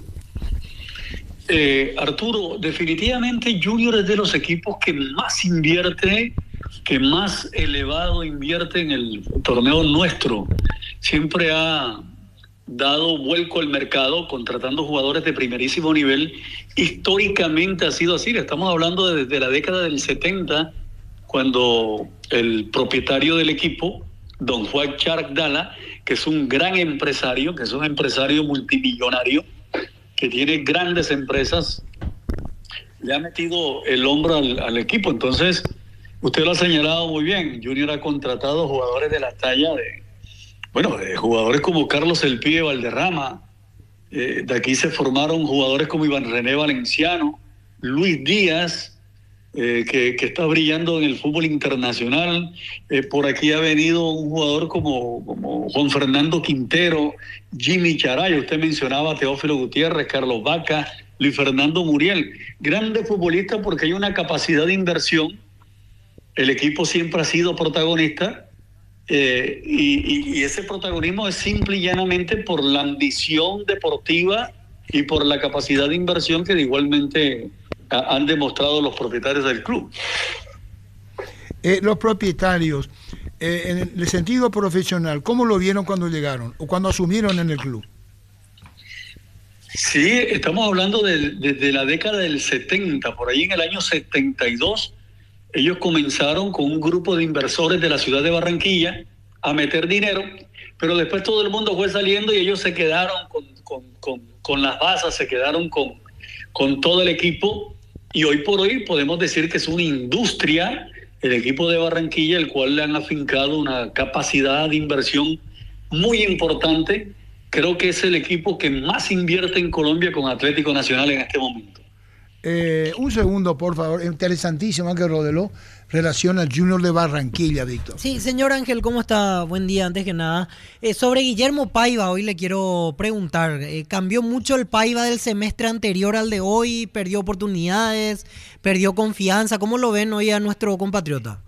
Eh, Arturo, definitivamente Junior es de los equipos que más invierte, que más elevado invierte en el torneo nuestro. Siempre ha dado vuelco al mercado, contratando jugadores de primerísimo nivel. Históricamente ha sido así. Estamos hablando de desde la década del setenta, cuando el propietario del equipo, don Juan Charcdala, que es un gran empresario, que es un empresario multimillonario, que tiene grandes empresas, le ha metido el hombro al, al equipo. Entonces, usted lo ha señalado muy bien, Junior ha contratado jugadores de la talla de, bueno, de jugadores como Carlos El Pibe Valderrama, eh, de aquí se formaron jugadores como Iván René Valenciano, Luis Díaz, eh, que, que está brillando en el fútbol internacional. Eh, por aquí ha venido un jugador como, como Juan Fernando Quintero, Jimmy Charay, usted mencionaba a Teófilo Gutiérrez, Carlos Vaca, Luis Fernando Muriel. Grandes futbolistas porque hay una capacidad de inversión. El equipo siempre ha sido protagonista eh, y, y, y ese protagonismo es simple y llanamente por la ambición deportiva y por la capacidad de inversión que igualmente han demostrado los propietarios del club. Eh, los propietarios, eh, en el sentido profesional, ¿cómo lo vieron cuando llegaron o cuando asumieron en el club? Sí, estamos hablando de, de, de la década del setenta, por ahí en el año setenta y dos, ellos comenzaron con un grupo de inversores de la ciudad de Barranquilla a meter dinero, pero después todo el mundo fue saliendo y ellos se quedaron con, con, con, con las basas, se quedaron con, con todo el equipo. Y hoy por hoy podemos decir que es una industria, el equipo de Barranquilla, el cual le han afincado una capacidad de inversión muy importante. Creo que es el equipo que más invierte en Colombia con Atlético Nacional en este momento. Eh, un segundo, por favor. Interesantísimo que Rodeló relaciona al Junior de Barranquilla, Víctor. Sí, señor Ángel, ¿cómo está? Buen día, antes que nada. Eh, sobre Guillermo Paiva, hoy le quiero preguntar. Eh, ¿Cambió mucho el Paiva del semestre anterior al de hoy? ¿Perdió oportunidades? ¿Perdió confianza? ¿Cómo lo ven hoy a nuestro compatriota?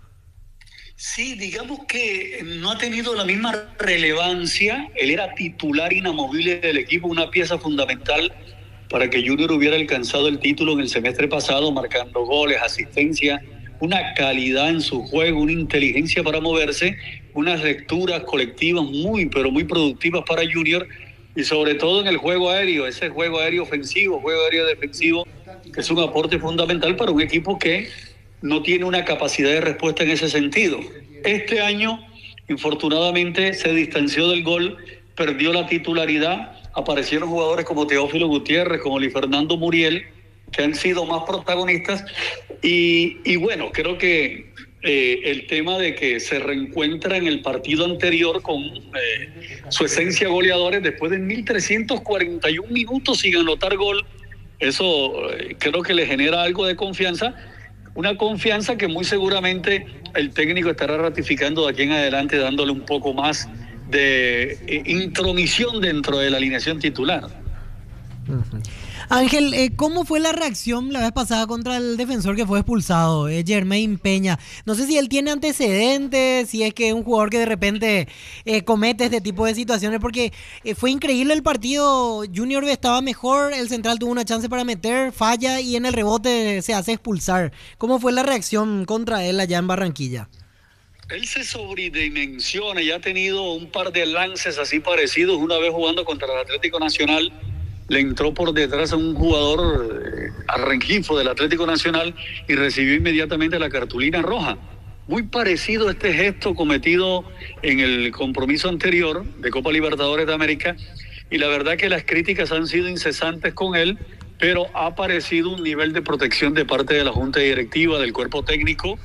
Sí, digamos que no ha tenido la misma relevancia. Él era titular inamovible del equipo, una pieza fundamental para que Junior hubiera alcanzado el título en el semestre pasado, marcando goles, asistencia, una calidad en su juego, una inteligencia para moverse, unas lecturas colectivas muy, pero muy productivas para Junior, y sobre todo en el juego aéreo, ese juego aéreo ofensivo, juego aéreo defensivo, que es un aporte fundamental para un equipo que no tiene una capacidad de respuesta en ese sentido. Este año, infortunadamente, se distanció del gol, perdió la titularidad. Aparecieron jugadores como Teófilo Gutiérrez, como Luis Fernando Muriel, que han sido más protagonistas. Y, y bueno, creo que eh, el tema de que se reencuentra en el partido anterior con eh, su esencia goleadora después de mil trescientos cuarenta y un minutos sin anotar gol, eso eh, creo que le genera algo de confianza. Una confianza que muy seguramente el técnico estará ratificando de aquí en adelante, dándole un poco más de eh, intromisión dentro de la alineación titular. Uh-huh. Ángel, eh, ¿cómo fue la reacción la vez pasada contra el defensor que fue expulsado, eh, Jermaine Peña? No sé si él tiene antecedentes, si es que es un jugador que de repente eh, comete este tipo de situaciones, porque eh, fue increíble el partido. Junior estaba mejor, el central tuvo una chance para meter, falla y en el rebote se hace expulsar. ¿Cómo fue la reacción contra él allá en Barranquilla? Él se sobredimensiona y ha tenido un par de lances así parecidos. Una vez jugando contra el Atlético Nacional, le entró por detrás a un jugador eh, arrenquifo del Atlético Nacional y recibió inmediatamente la cartulina roja. Muy parecido a este gesto cometido en el compromiso anterior de Copa Libertadores de América, y la verdad que las críticas han sido incesantes con él, pero ha aparecido un nivel de protección de parte de la Junta Directiva, del cuerpo técnico.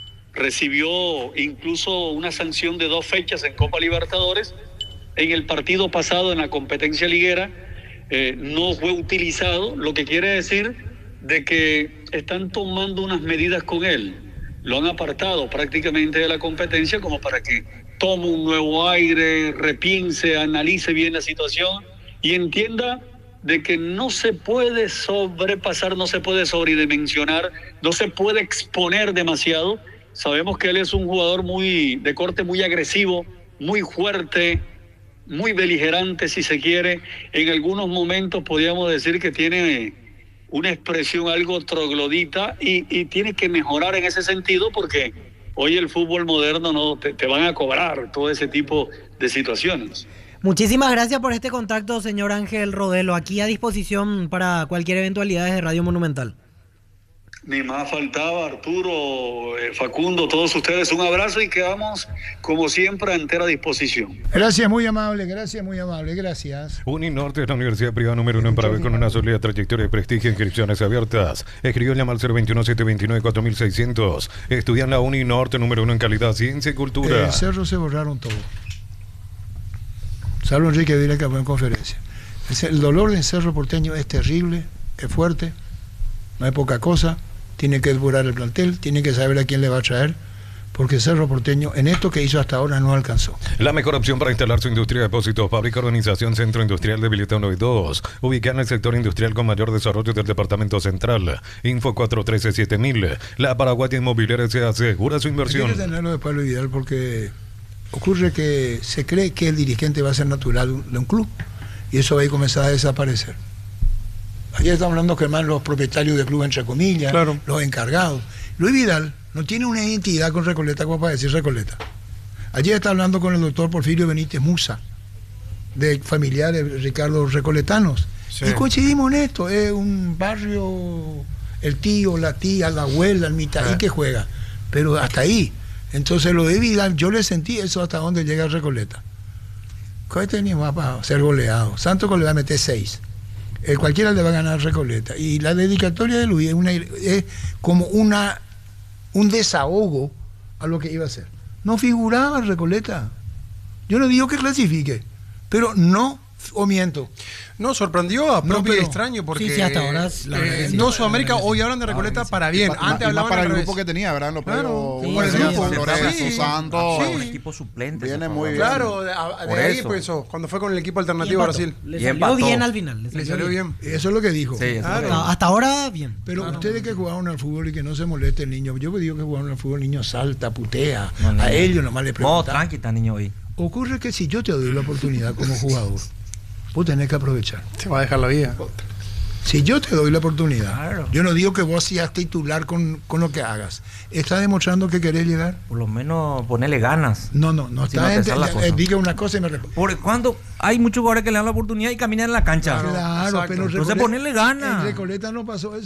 Recibió incluso una sanción de dos fechas en Copa Libertadores. En el partido pasado, en la competencia liguera, eh, no fue utilizado, lo que quiere decir de que están tomando unas medidas con él. Lo han apartado prácticamente de la competencia como para que tome un nuevo aire, repiense, analice bien la situación y entienda de que no se puede sobrepasar, no se puede sobredimensionar, no se puede exponer demasiado. Sabemos que él es un jugador muy de corte muy agresivo, muy fuerte, muy beligerante si se quiere. En algunos momentos podríamos decir que tiene una expresión algo troglodita y, y tiene que mejorar en ese sentido, porque hoy el fútbol moderno no te, te van a cobrar todo ese tipo de situaciones. Muchísimas gracias por este contacto, señor Ángel Rodelo. Aquí a disposición para cualquier eventualidad de Radio Monumental. Ni más faltaba, Arturo, eh, Facundo, todos ustedes, un abrazo y quedamos, como siempre, a entera disposición. Gracias, muy amable, gracias, muy amable, gracias. Uninorte es la universidad privada número uno en Paraguay con una sólida trayectoria de prestigio, inscripciones abiertas. Escribió llama al cero veintiuno, setecientos veintinueve, cuatro mil seiscientos. Estudia en la Uninorte número uno en calidad, ciencia y cultura. En Cerro se borraron todo. Salvo Enrique Vila, que fue en conferencia. El dolor de Cerro Porteño es terrible, es fuerte, no es poca cosa. Tiene que depurar el plantel, tiene que saber a quién le va a traer, porque Cerro Porteño en esto que hizo hasta ahora no alcanzó. La mejor opción para instalar su industria de depósitos, fábrica, organización, Centro Industrial de Villeta uno y dos, ubicada en el sector industrial con mayor desarrollo del departamento central. Info cuatro uno tres siete mil. La Paraguaya Inmobiliaria se asegura su inversión. Hay que tenerlo de Pablo Vidal, porque ocurre que se cree que el dirigente va a ser natural de un club y eso va a comenzar a desaparecer. Ayer estamos hablando que más los propietarios del club, entre comillas, claro, los encargados. Luis Vidal no tiene una identidad con Recoleta como para decir Recoleta. Ayer está hablando con el doctor Porfirio Benítez Musa, de familiares de Ricardo Recoletanos. Sí. Y coincidimos en esto, es un barrio, el tío, la tía, la abuela, el mitad, y que juega. Pero hasta ahí. Entonces lo de Vidal, yo le sentí eso hasta donde llega Recoleta. ¿Cuál tenemos para ser goleado? Santos le va a meter seis. Eh, cualquiera le va a ganar Recoleta. Y la dedicatoria de Luis es, una, es como una un desahogo a lo que iba a ser. No figuraba Recoleta. Yo no digo que clasifique, pero no ¿O miento? No, sorprendió a No, propio y pero- extraño porque Sí, sí, hasta ahora es- eh, la verdad que sí. no Sudamérica, hoy hablan de Recoleta para bien. Y pa- Antes y más hablaban para al el revés. grupo que tenía, ¿verdad? En los Claro, playoffs, sí, uno sí, tenía sí, San sí, Lorenzo, sí. Santos. Sí. Un equipo suplente. Viene se muy fue. bien. Claro, de, a- de Por ahí eso. empezó, cuando fue con el equipo alternativo de Brasil. Le Y salió empató. bien al final. Le Le salió, salió bien. bien. Eso es lo que dijo. Sí, eso es lo que- Hasta, hasta ahora, bien. Pero Claro. ustedes que jugaron al fútbol y que no se moleste el niño, yo digo que jugaron al fútbol, el niño salta, putea, No, no, a no. ellos nomás le No, preguntan. tranqui, está niño hoy. Ocurre que si yo te doy la oportunidad como jugador, vos tenés que aprovechar. Te va a dejar la vida. Si yo te doy la oportunidad, Claro. yo no digo que vos seas titular con, con lo que hagas. ¿Estás demostrando que querés llegar? Por lo menos ponerle ganas. No, no, no Si está. no te ente- sale la eh, cosa. diga una cosa y me responde. Por cuando hay muchos jugadores que le dan la oportunidad y caminan en la cancha. Claro, exacto. pero Entonces Recoleta- ponerle ganas. En Recoleta no pasó eso.